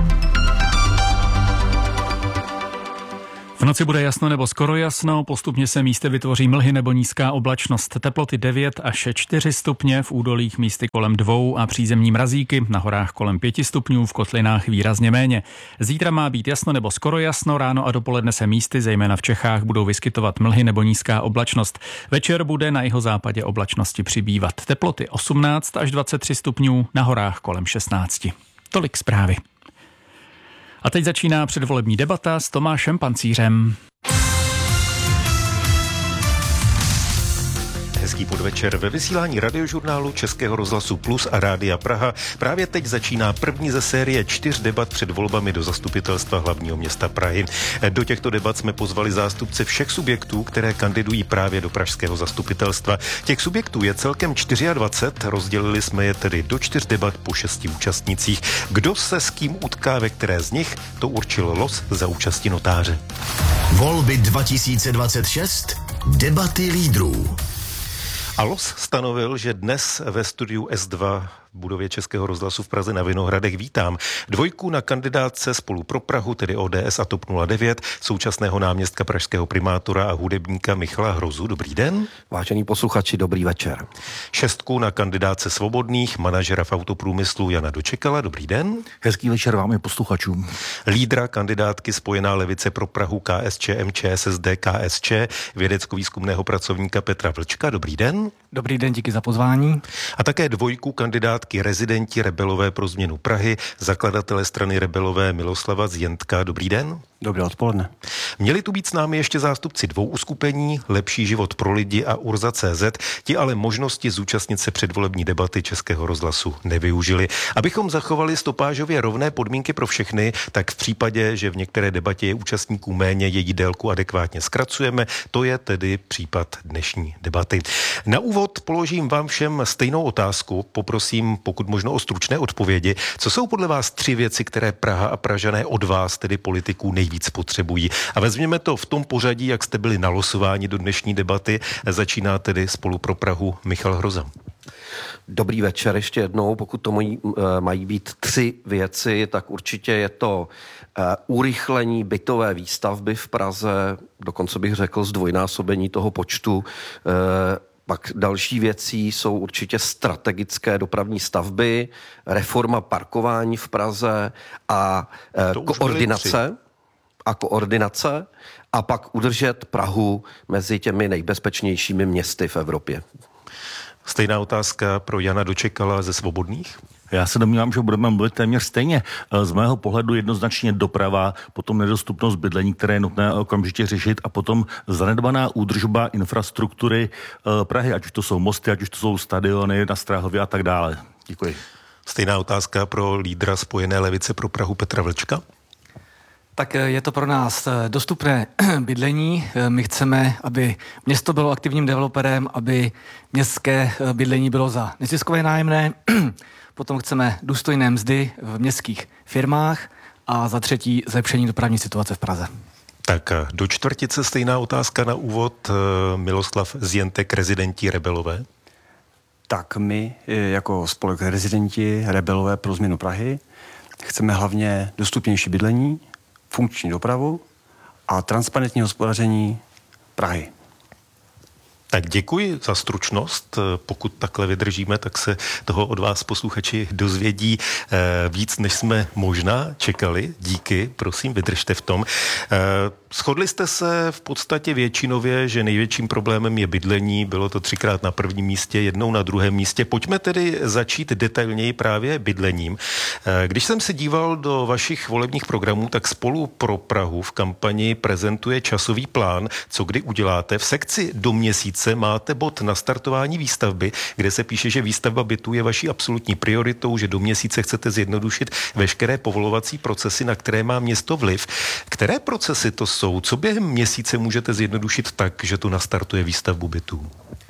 V noci bude jasno nebo skoro jasno, postupně se místy vytvoří mlhy nebo nízká oblačnost. Teploty devět až čtyři stupně, v údolích místy kolem dvou a přízemní mrazíky, na horách kolem pěti stupňů, v kotlinách výrazně méně. Zítra má být jasno nebo skoro jasno, ráno a dopoledne se místy, zejména v Čechách, budou vyskytovat mlhy nebo nízká oblačnost. Večer bude na jihozápadě oblačnosti přibývat. Teploty osmnáct až dvacet tři stupňů, na horách kolem šestnáct. Tolik zprávy. A teď začíná předvolební debata s Tomášem Pancířem. Hezký podvečer. Ve vysílání radiožurnálu Českého rozhlasu Plus a Rádia Praha právě teď začíná první ze série čtyř debat před volbami do zastupitelstva hlavního města Prahy. Do těchto debat jsme pozvali zástupce všech subjektů, které kandidují právě do pražského zastupitelstva. Těch subjektů je celkem dvacet čtyři, rozdělili jsme je tedy do čtyř debat po šesti účastnících. Kdo se s kým utká ve které z nich, to určil los za účasti notáře. Volby dva tisíce dvacet šest. Debaty lídrů. A los stanovil, že dnes ve studiu S dva v budově Českého rozhlasu v Praze na Vinohradech vítám dvojku na kandidátce Spolu pro Prahu, tedy O D S a TOP nula devět, současného náměstka pražského primátora a hudebníka Michala Hrozu. Dobrý den. Vážení posluchači, dobrý večer. Šestku na kandidátce Svobodných, manažera v autoprůmyslu Jana Dočekala. Dobrý den. Hezký večer vám i posluchačům. Lídra kandidátky Spojená levice pro Prahu K S Č M, Č S S D, K S Č, vědecko-výzkumného pracovníka Petra Vlčka. Dobrý den. Dobrý den, díky za pozvání. A také dvojku kandidátky Rezidenti Rebelové pro změnu Prahy, zakladatele strany Rebelové Miloslava Zjentka. Dobrý den. Dobré odpoledne. Měli tu být s námi ještě zástupci dvou uskupení, Lepší život pro lidi a Urza tečka cé zet, ti ale možnosti zúčastnit se předvolební debaty Českého rozhlasu nevyužili. Abychom zachovali stopážově rovné podmínky pro všechny, tak v případě, že v některé debatě je účastníků méně, její délku adekvátně zkracujeme. To je tedy případ dnešní debaty. Na úvod položím vám všem stejnou otázku, poprosím pokud možno o stručné odpovědi. Co jsou podle vás tři věci, které Praha a Pražané od vás, tedy politiků, nejvíc potřebují? A vezměme to v tom pořadí, jak jste byli nalosováni do dnešní debaty. Začíná tedy Spolu pro Prahu Michal Hroza. Dobrý večer ještě jednou. Pokud to mají, mají být tři věci, tak určitě je to urychlení bytové výstavby v Praze, dokonce bych řekl zdvojnásobení toho počtu. Pak další věcí jsou určitě strategické dopravní stavby, reforma parkování v Praze a koordinace. a koordinace a pak udržet Prahu mezi těmi nejbezpečnějšími městy v Evropě. Stejná otázka pro Jana Dočekala ze Svobodných. Já se domnívám, že budeme mluvit téměř stejně. Z mého pohledu jednoznačně doprava, potom nedostupnost bydlení, které je nutné okamžitě řešit, a potom zanedbaná údržba infrastruktury Prahy, ať už to jsou mosty, ať už to jsou stadiony na Strahově a tak dále. Děkuji. Stejná otázka pro lídra Spojené levice pro Prahu Petra Vlčka. Tak je to pro nás dostupné bydlení. My chceme, aby město bylo aktivním developerem, aby městské bydlení bylo za neziskové nájemné. Potom chceme důstojné mzdy v městských firmách a za třetí zlepšení dopravní situace v Praze. Tak do čtvrtice stejná otázka na úvod. Miloslav Zjentek, Rezidenti Rebelové. Tak my jako spolek Rezidenti Rebelové pro změnu Prahy Chceme hlavně dostupnější bydlení, funkční dopravu a transparentní hospodaření Prahy. Tak děkuji za stručnost. Pokud takhle vydržíme, tak se toho od vás posluchači dozvědí víc, než jsme možná čekali. Díky, prosím, vydržte v tom. Shodli jste se v podstatě většinově, že největším problémem je bydlení. Bylo to třikrát na prvním místě, jednou na druhém místě. Pojďme tedy začít detailněji právě bydlením. Když jsem se díval do vašich volebních programů, tak Spolu pro Prahu v kampani prezentuje časový plán, co kdy uděláte. V sekci do měsíce máte bod na startování výstavby, kde se píše, že výstavba bytů je vaší absolutní prioritou, že do měsíce chcete zjednodušit veškeré povolovací procesy, na které má město vliv. Které procesy to jsou? Co během měsíce můžete zjednodušit tak, že to nastartuje výstavbu bytů?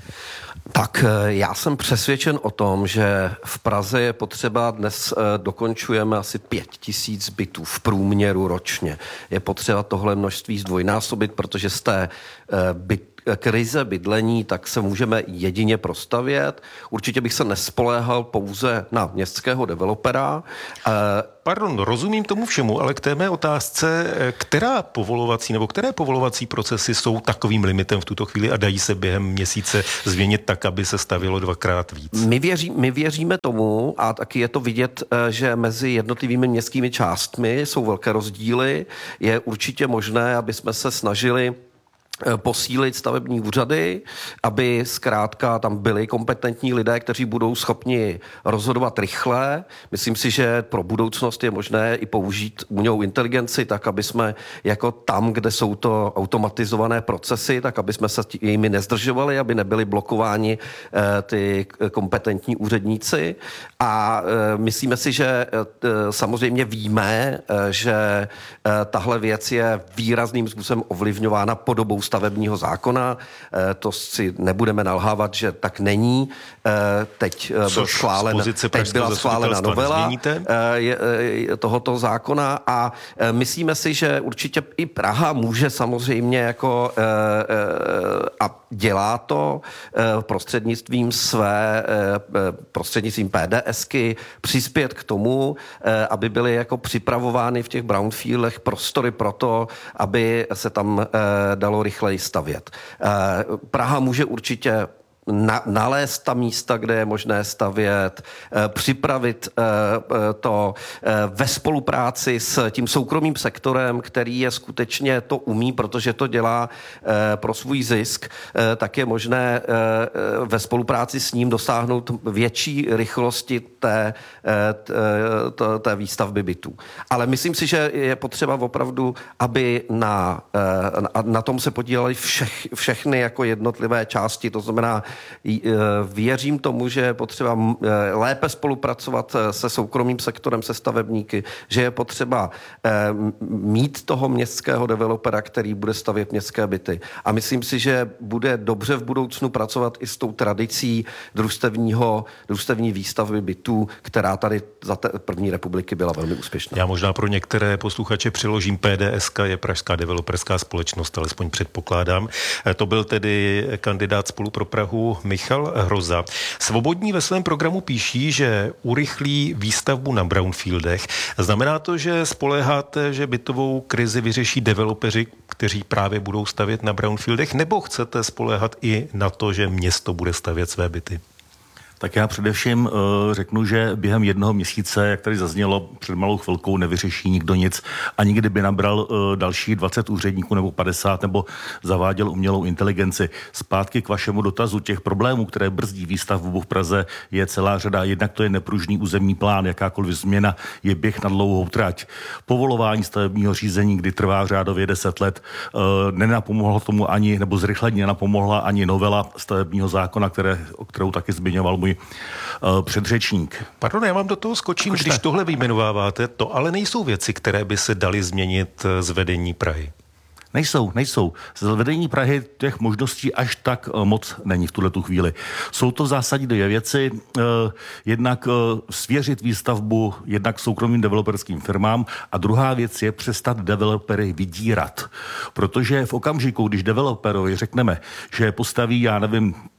Tak já jsem přesvědčen o tom, že v Praze je potřeba, dnes dokončujeme asi pět tisíc bytů v průměru ročně. Je potřeba tohle množství zdvojnásobit, protože z té byt krize bydlení, tak se můžeme jedině prostavět. Určitě bych se nespoléhal pouze na městského developera. Pardon, rozumím tomu všemu, ale k té mé otázce, která povolovací nebo které povolovací procesy jsou takovým limitem v tuto chvíli a dají se během měsíce změnit tak, aby se stavilo dvakrát víc? My, věří, my věříme tomu, a taky je to vidět, že mezi jednotlivými městskými částmi jsou velké rozdíly. Je určitě možné, aby jsme se snažili posílit stavební úřady, aby zkrátka tam byli kompetentní lidé, kteří budou schopni rozhodovat rychle. Myslím si, že pro budoucnost je možné i použít umělou inteligenci, tak aby jsme jako tam, kde jsou to automatizované procesy, tak aby jsme se jimi nezdržovali, aby nebyli blokováni eh, ty kompetentní úředníci. A eh, myslíme si, že eh, samozřejmě víme, eh, že eh, tahle věc je výrazným způsobem ovlivňována podobou stavebního zákona. To si nebudeme nalhávat, že tak není. Teď, byl schválen, teď byla schválena novela tohoto zákona a myslíme si, že určitě i Praha může samozřejmě jako a dělá to prostřednictvím své prostřednictvím PDSky přispět k tomu, aby byly jako připravovány v těch brownfieldech prostory pro to, aby se tam dalo rychle stavět. Praha může určitě Na, nalézt ta místa, kde je možné stavět, eh, připravit eh, to eh, ve spolupráci s tím soukromým sektorem, který je skutečně to umí, protože to dělá eh, pro svůj zisk, eh, tak je možné eh, ve spolupráci s ním dosáhnout větší rychlosti té, eh, té, té výstavby bytů. Ale myslím si, že je potřeba opravdu, aby na, eh, na, na tom se podílely všech, všechny jako jednotlivé části, to znamená věřím tomu, že je potřeba lépe spolupracovat se soukromým sektorem, se stavebníky, že je potřeba mít toho městského developera, který bude stavět městské byty. A myslím si, že bude dobře v budoucnu pracovat i s tou tradicí družstevního, družstevní výstavby bytů, která tady za té první republiky byla velmi úspěšná. Já možná pro některé posluchače přiložím P D S K, je Pražská developerská společnost, alespoň předpokládám. To byl tedy kandidát Spolu pro Prahu Michal Hroza. Svobodní ve svém programu píší, že urychlí výstavbu na brownfieldech. Znamená to, že spoléháte, že bytovou krizi vyřeší developeři, kteří právě budou stavět na brownfieldech, nebo chcete spoléhat i na to, že město bude stavět své byty? Tak já především uh, řeknu, že během jednoho měsíce, jak tady zaznělo před malou chvilkou, nevyřeší nikdo nic. Ani kdyby nabral uh, další dvacet úředníků nebo padesát nebo zaváděl umělou inteligenci. Zpátky k vašemu dotazu, těch problémů, které brzdí výstavbu v Praze, je celá řada. Jednak to je nepružný územní plán, jakákoliv změna je běh na dlouhou trať. Povolování stavebního řízení, kdy trvá řádově deset let, uh, nenapomohlo tomu ani, nebo zrychlení nenapomohla ani novela stavebního zákona, které, kterou taky zmiňoval můj uh, předřečník. Pardon, já vám do toho skočím, Kožte. Když tohle vyjmenováváte, to ale nejsou věci, které by se daly změnit z vedení Prahy. Nejsou, nejsou. Z vedení Prahy těch možností až tak moc není v tuhletu chvíli. Jsou to v zásadě dvě věci. Jednak svěřit výstavbu jednak soukromým developerským firmám a druhá věc je přestat developery vydírat. Protože v okamžiku, když developerovi řekneme, že postaví, já nevím,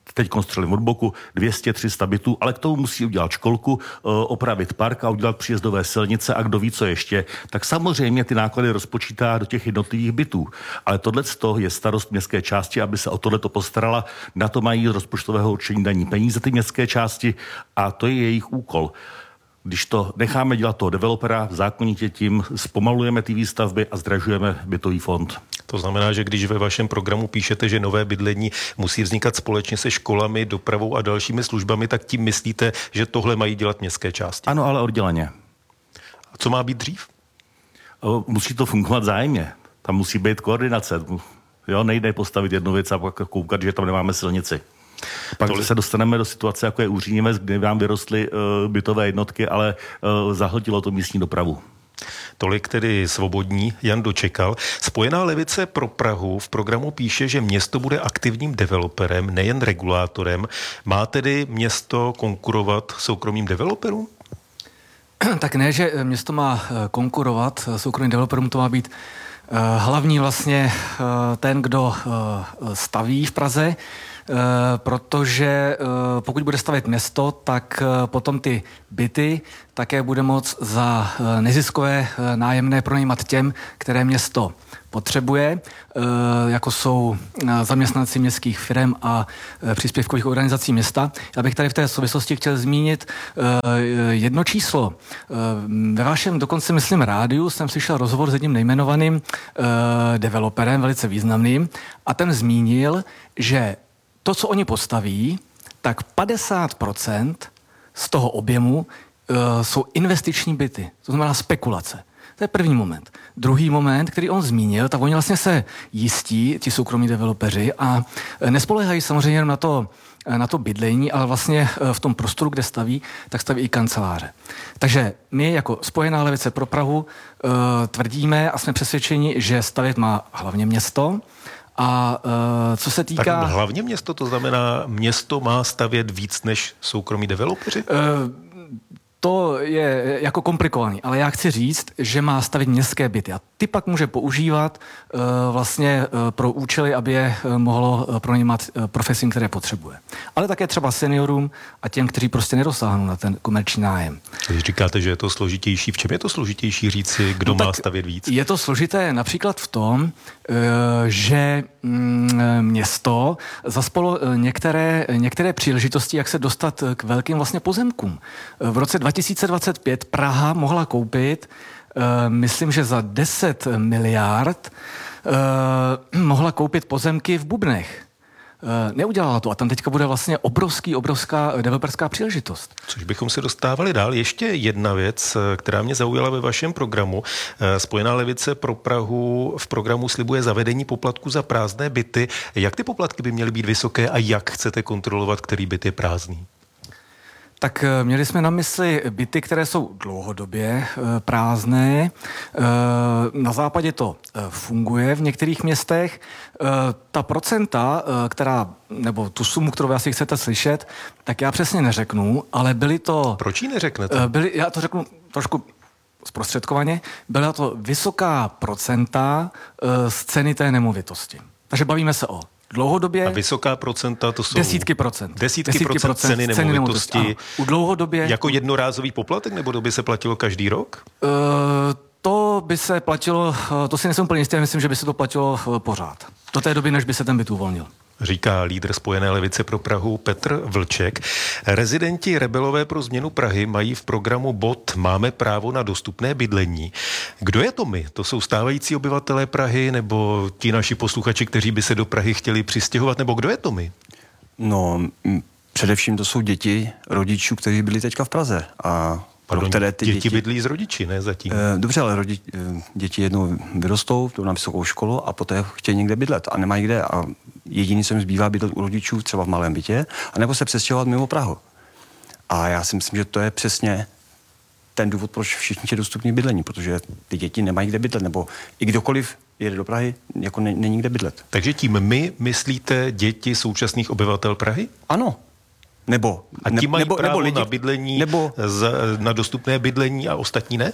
teď konstřelím od boku, dvě stě tři sta bytů, ale k tomu musí udělat školku, opravit park a udělat příjezdové silnice a kdo ví, co ještě, tak samozřejmě ty náklady rozpočítá do těch jednotlivých bytů. Ale tohleto je starost městské části, aby se o tohleto postarala, na to mají z rozpočtového určení daní peníze ty městské části a to je jejich úkol. Když to necháme dělat toho developera, zákonitě tím zpomalujeme ty výstavby a zdražujeme bytový fond. To znamená, že když ve vašem programu píšete, že nové bydlení musí vznikat společně se školami, dopravou a dalšími službami, tak tím myslíte, že tohle mají dělat městské části? Ano, ale odděleně. A co má být dřív? Musí to fungovat vzájemně. Tam musí být koordinace. Jo, nejde postavit jednu věc a pak koukat, že tam nemáme silnici. Pak Tolik. se dostaneme do situace, jako je Úřínivec, kde vám vyrostly uh, bytové jednotky, ale uh, zahltilo to místní dopravu. Tolik tedy Svobodní, Jan Dočekal. Spojená levice pro Prahu v programu píše, že město bude aktivním developerem, nejen regulátorem. Má tedy město konkurovat soukromým developerům? Tak ne, že město má konkurovat soukromým developerům, to má být hlavní vlastně ten, kdo staví v Praze, protože pokud bude stavět město, tak potom ty byty také bude moct za neziskové nájemné pronajímat těm, které město potřebuje, jako jsou zaměstnanci městských firm a příspěvkových organizací města. Já bych tady v té souvislosti chtěl zmínit jedno číslo. Ve vašem dokonce, myslím, rádiu jsem slyšel rozhovor s jedním nejmenovaným developerem, velice významným, a ten zmínil, že to, co oni postaví, tak padesát procent z toho objemu uh, jsou investiční byty. To znamená spekulace. To je první moment. Druhý moment, který on zmínil, tak oni vlastně se jistí, ti soukromí developeři, a nespoléhají samozřejmě jenom na to, na to bydlení, ale vlastně v tom prostoru, kde staví, tak staví i kanceláře. Takže my jako Spojená levice pro Prahu uh, tvrdíme a jsme přesvědčeni, že stavět má hlavně město. A uh, co se týká... Tak hlavně město, to znamená, město má stavět víc než soukromí developeři? Uh, To je jako komplikovaný, ale já chci říct, že má stavit městské byty a ty pak může používat uh, vlastně uh, pro účely, aby je uh, mohlo uh, pronajímat uh, profesím, které potřebuje. Ale také třeba seniorům a těm, kteří prostě nedosáhnou na ten komerční nájem. Když říkáte, že je to složitější, v čem je to složitější říci, kdo no má stavět víc? Je to složité například v tom, uh, že mm, město zaspalo uh, některé, některé příležitosti, jak se dostat k velkým vlastně pozemkům. V roce dva tisíce dvacet pět Praha mohla koupit, uh, myslím, že za deset miliard uh, mohla koupit pozemky v Bubnech. Uh, neudělala to a tam teďka bude vlastně obrovský, obrovská developerská příležitost. Což bychom se dostávali dál. Ještě jedna věc, která mě zaujala ve vašem programu. Spojená levice pro Prahu v programu slibuje zavedení poplatku za prázdné byty. Jak ty poplatky by měly být vysoké a jak chcete kontrolovat, který byt je prázdný? Tak měli jsme na mysli byty, které jsou dlouhodobě e, prázdné. E, na západě to e, funguje v některých městech. E, ta procenta, e, která, nebo tu sumu, kterou asi chcete slyšet, tak já přesně neřeknu, ale byly to... Proč ji neřeknete? E, byly, já to řeknu trošku zprostředkovaně. Byla to vysoká procenta e, z ceny té nemovitosti. Takže bavíme se o dlouhodobě... A vysoká procenta, to jsou... Desítky procent. Desítky, desítky procent, procent ceny nemovitosti. nemovitosti. U dlouhodobě... Jako jednorázový poplatek, nebo to by se platilo každý rok? Uh, to by se platilo, to si nejsem úplně jistý, já myslím, že by se to platilo pořád. Do té doby, než by se ten byt uvolnil. Říká lídr Spojené levice pro Prahu Petr Vlček. Rezidenti Rebelové pro změnu Prahy mají v programu bod Máme právo na dostupné bydlení. Kdo je to my? To jsou stávající obyvatelé Prahy nebo ti naši posluchači, kteří by se do Prahy chtěli přistěhovat, nebo kdo je to my? No, m- především to jsou děti rodičů, kteří byli teďka v Praze a Pardon, které ty děti, děti bydlí s rodiči, ne zatím? E, dobře, ale rodi, e, děti jednou vyrostou, jdou na vysokou školu a poté chtějí někde bydlet a nemají kde. A jediný, co jim zbývá, bydlet u rodičů, třeba v malém bytě, anebo se přestěhovat mimo Prahu. A já si myslím, že to je přesně ten důvod, proč všichni chtějí dostupný bydlení, protože ty děti nemají kde bydlet, nebo i kdokoliv jede do Prahy, jako ne, není kde bydlet. Takže tím my myslíte děti současných obyvatel Prahy? Ano. Nebo, a ti mají nebo, právo nebo lidi, na bydlení, nebo, z, na dostupné bydlení a ostatní ne?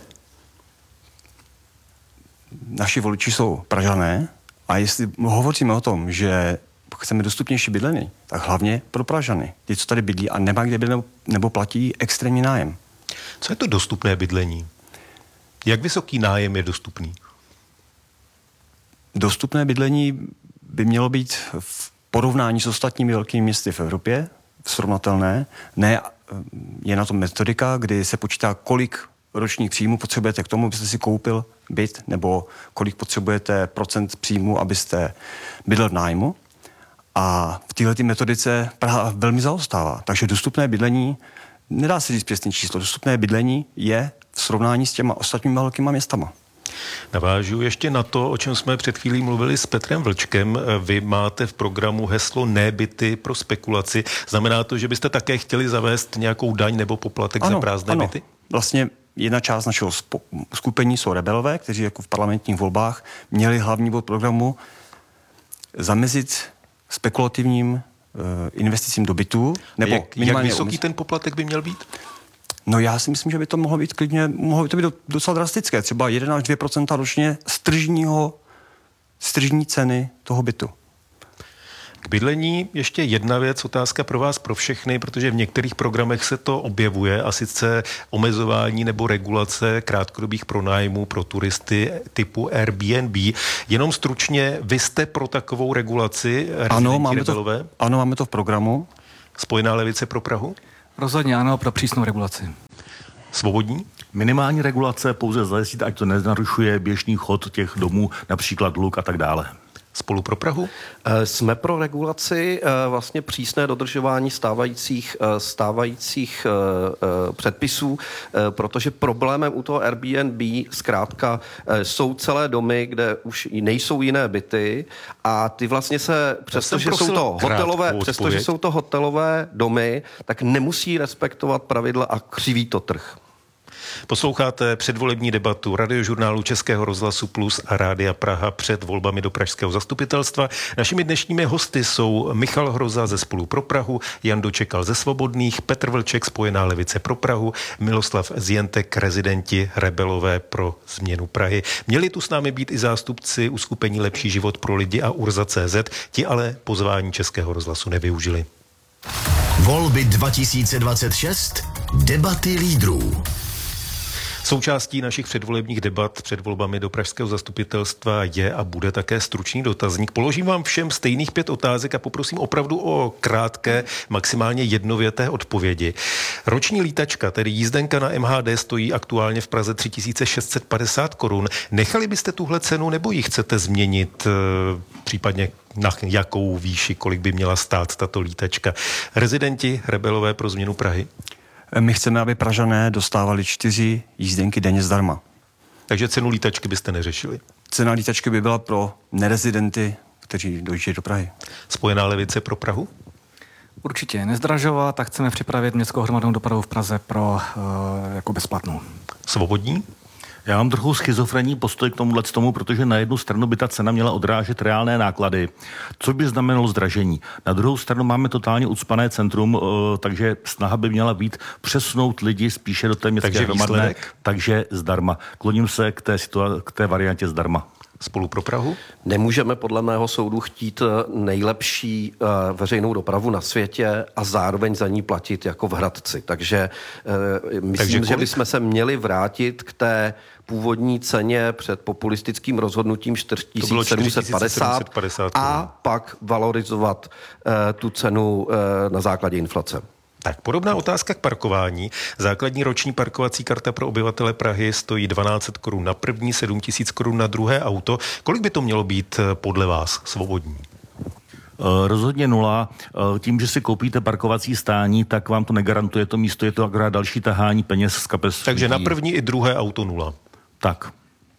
Naši voliči jsou Pražané a jestli hovoříme o tom, že chceme dostupnější bydlení, tak hlavně pro Pražany. Ti, co tady bydlí a nemá kde bydlet, nebo platí extrémní nájem. Co je to dostupné bydlení? Jak vysoký nájem je dostupný? Dostupné bydlení by mělo být v porovnání s ostatními velkými městy v Evropě srovnatelné. Ne, je na to metodika, kdy se počítá, kolik ročních příjmů potřebujete k tomu, abyste si koupil byt, nebo kolik potřebujete procent příjmu, abyste bydlel v nájmu. A v této metodice Praha velmi zaostává. Takže dostupné bydlení, nedá se říct přesný číslo, dostupné bydlení je v srovnání s těma ostatními velkýma městama. Navážu ještě na to, o čem jsme před chvílí mluvili s Petrem Vlčkem. Vy máte v programu heslo nebyty pro spekulaci. Znamená to, že byste také chtěli zavést nějakou daň nebo poplatek ano, za prázdné ano. byty? Vlastně jedna část našeho skupení jsou rebelové, kteří jako v parlamentních volbách měli hlavní bod programu zamezit spekulativním uh, investicím do bytů. Nebo jak, jak vysoký ten poplatek by měl být? No já si myslím, že by to mohlo být klidně, mohlo by to být docela drastické. Třeba jedna až dvě procenta ročně z tržního, z tržní ceny toho bytu. K bydlení ještě jedna věc, otázka pro vás, pro všechny, protože v některých programech se to objevuje, a sice omezování nebo regulace krátkodobých pronájmů pro turisty typu Airbnb. Jenom stručně, vy jste pro takovou regulaci? Ano, máme to, ano, máme to v programu. Spojená levice pro Prahu? Rozhodně ano, pro přísnou regulaci. Svobodní? Minimální regulace pouze zajistit, ať to nenarušuje běžný chod těch domů, například luk a tak dále. Spolu pro Prahu? Jsme pro regulaci, vlastně přísné dodržování stávajících, stávajících předpisů, protože problémem u toho Airbnb zkrátka jsou celé domy, kde už nejsou jiné byty a ty vlastně se, přestože jsou to hotelové, přestože jsou to hotelové domy, tak nemusí respektovat pravidla a křiví to trh. Posloucháte předvolební debatu radiožurnálu Českého rozhlasu Plus a Rádia Praha před volbami do pražského zastupitelstva. Našimi dnešními hosty jsou Michal Hroza ze Spolu pro Prahu, Jan Dočekal ze Svobodných, Petr Vlček, Spojená levice pro Prahu, Miloslav Zjentek, rezidenti rebelové pro změnu Prahy. Měli tu s námi být i zástupci uskupení Lepší život pro lidi a Urza tečka cé zet, ti ale pozvání Českého rozhlasu nevyužili. Volby dva tisíce dvacet šest. Debaty lídrů. Součástí našich předvolebních debat před volbami do pražského zastupitelstva je a bude také stručný dotazník. Položím vám všem stejných pět otázek a poprosím opravdu o krátké, maximálně jednověté odpovědi. Roční lítačka, tedy jízdenka na M H D, stojí aktuálně v Praze tři tisíce šest set padesát korun. Nechali byste tuhle cenu nebo ji chcete změnit, případně na jakou výši, kolik by měla stát tato lítačka? Rezidenti rebelové pro změnu Prahy? My chceme, aby Pražané dostávali čtyři jízdenky denně zdarma. Takže cenu lítačky byste neřešili? Cena lítačky by byla pro nerezidenty, kteří dojíždějí do Prahy. Spojená levice pro Prahu? Určitě nezdražovat a chceme připravit městskou hromadnou dopravu v Praze pro uh, jako bezplatnou. Svobodní? Já mám trochu schizofrenní postoj k tomuhle tomu, protože na jednu stranu by ta cena měla odrážet reálné náklady, což by znamenalo zdražení. Na druhou stranu máme totálně ucpané centrum, takže snaha by měla být přesunout lidi spíše do té městské hromadné, takže zdarma. Kloním se k té, situa- k té variantě zdarma. Spolu pro Prahu? Nemůžeme podle mého soudu chtít nejlepší uh, veřejnou dopravu na světě a zároveň za ní platit jako v Hradci. Takže uh, myslím, Takže že bychom se měli vrátit k té původní ceně před populistickým rozhodnutím čtyři tisíce sedm set padesát a pak valorizovat uh, tu cenu uh, na základě inflace. Tak, podobná otázka k parkování. Základní roční parkovací karta pro obyvatele Prahy stojí dvanáct set korun na první, sedm tisíc korun na druhé auto. Kolik by to mělo být podle vás svobodní? Rozhodně nula. Tím, že si koupíte parkovací stání, tak vám to negarantuje to místo, je to akorát další tahání peněz z kapes. Takže na první i druhé auto nula. Tak.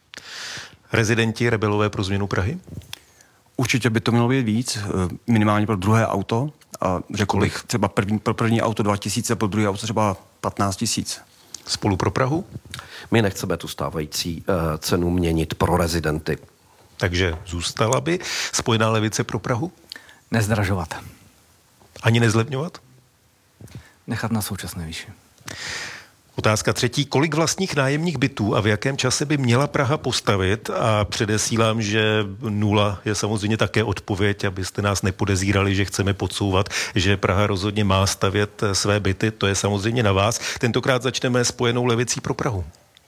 Rezidenti rebelové pro změnu Prahy? Určitě by to mělo být víc, minimálně pro druhé auto. A řekl bych třeba první, pro první auto dva tisíce, pro druhé auto třeba patnáct tisíc. Spolu pro Prahu? My nechceme tu stávající uh, cenu měnit pro rezidenty. Takže zůstala by Spojená levice pro Prahu? Nezdražovat. Ani nezlevňovat? Nechat na současné výši. Otázka třetí. Kolik vlastních nájemních bytů a v jakém čase by měla Praha postavit? A předesílám, že nula je samozřejmě také odpověď, abyste nás nepodezírali, že chceme podsouvat, že Praha rozhodně má stavět své byty. To je samozřejmě na vás. Tentokrát začneme Spojenou levicí pro Prahu.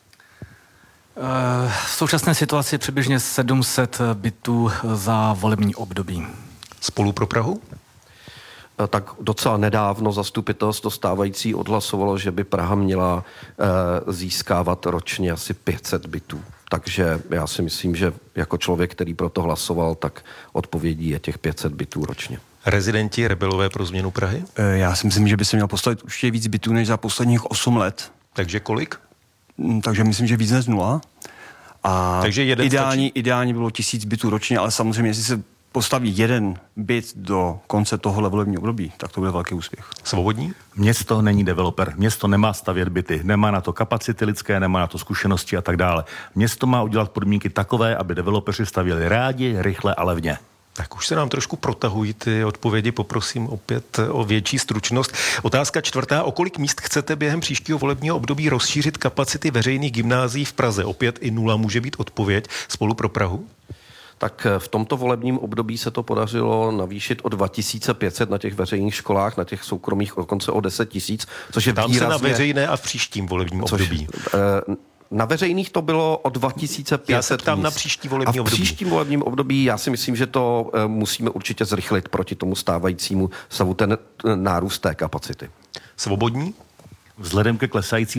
V současné situaci je přibližně sedm set bytů za volební období. Spolu pro Prahu? Tak docela nedávno zastupitelstvo stávající odhlasovalo, že by Praha měla e, získávat ročně asi pět set bytů. Takže já si myslím, že jako člověk, který pro to hlasoval, tak odpovědí je těch pět set bytů ročně. Rezidenti rebelové pro změnu Prahy? E, já si myslím, že by se měl postavit určitě víc bytů než za posledních osm let. Takže kolik? Takže myslím, že víc než nula. A Takže jeden ideální, ideální bylo tisíc bytů ročně, ale samozřejmě, jestli se postaví jeden byt do konce tohohle volebního období, tak to bude velký úspěch. Svobodní? Město není developer. Město nemá stavět byty. Nemá na to kapacity lidské, nemá na to zkušenosti a tak dále. Město má udělat podmínky takové, aby developeři stavěli rádi, rychle a levně. Tak už se nám trošku protahují ty odpovědi, poprosím opět o větší stručnost. Otázka čtvrtá. O kolik míst chcete během příštího volebního období rozšířit kapacity veřejných gymnázií v Praze? Opět i nula může být odpověď. Spolu pro Prahu? Tak v tomto volebním období se to podařilo navýšit o dva tisíce pět set na těch veřejných školách, na těch soukromých dokonce o deset tisíc, což je Tam výrazně... se na veřejné a v příštím volebním což, období. Eh, na veřejných to bylo o dva tisíce pět set Já se ptám míst. na příští volební a v období. příštím volebním období já si myslím, že to eh, musíme určitě zrychlit proti tomu stávajícímu stavu, ten nárůst té kapacity. Svobodní? Vzhledem ke klesající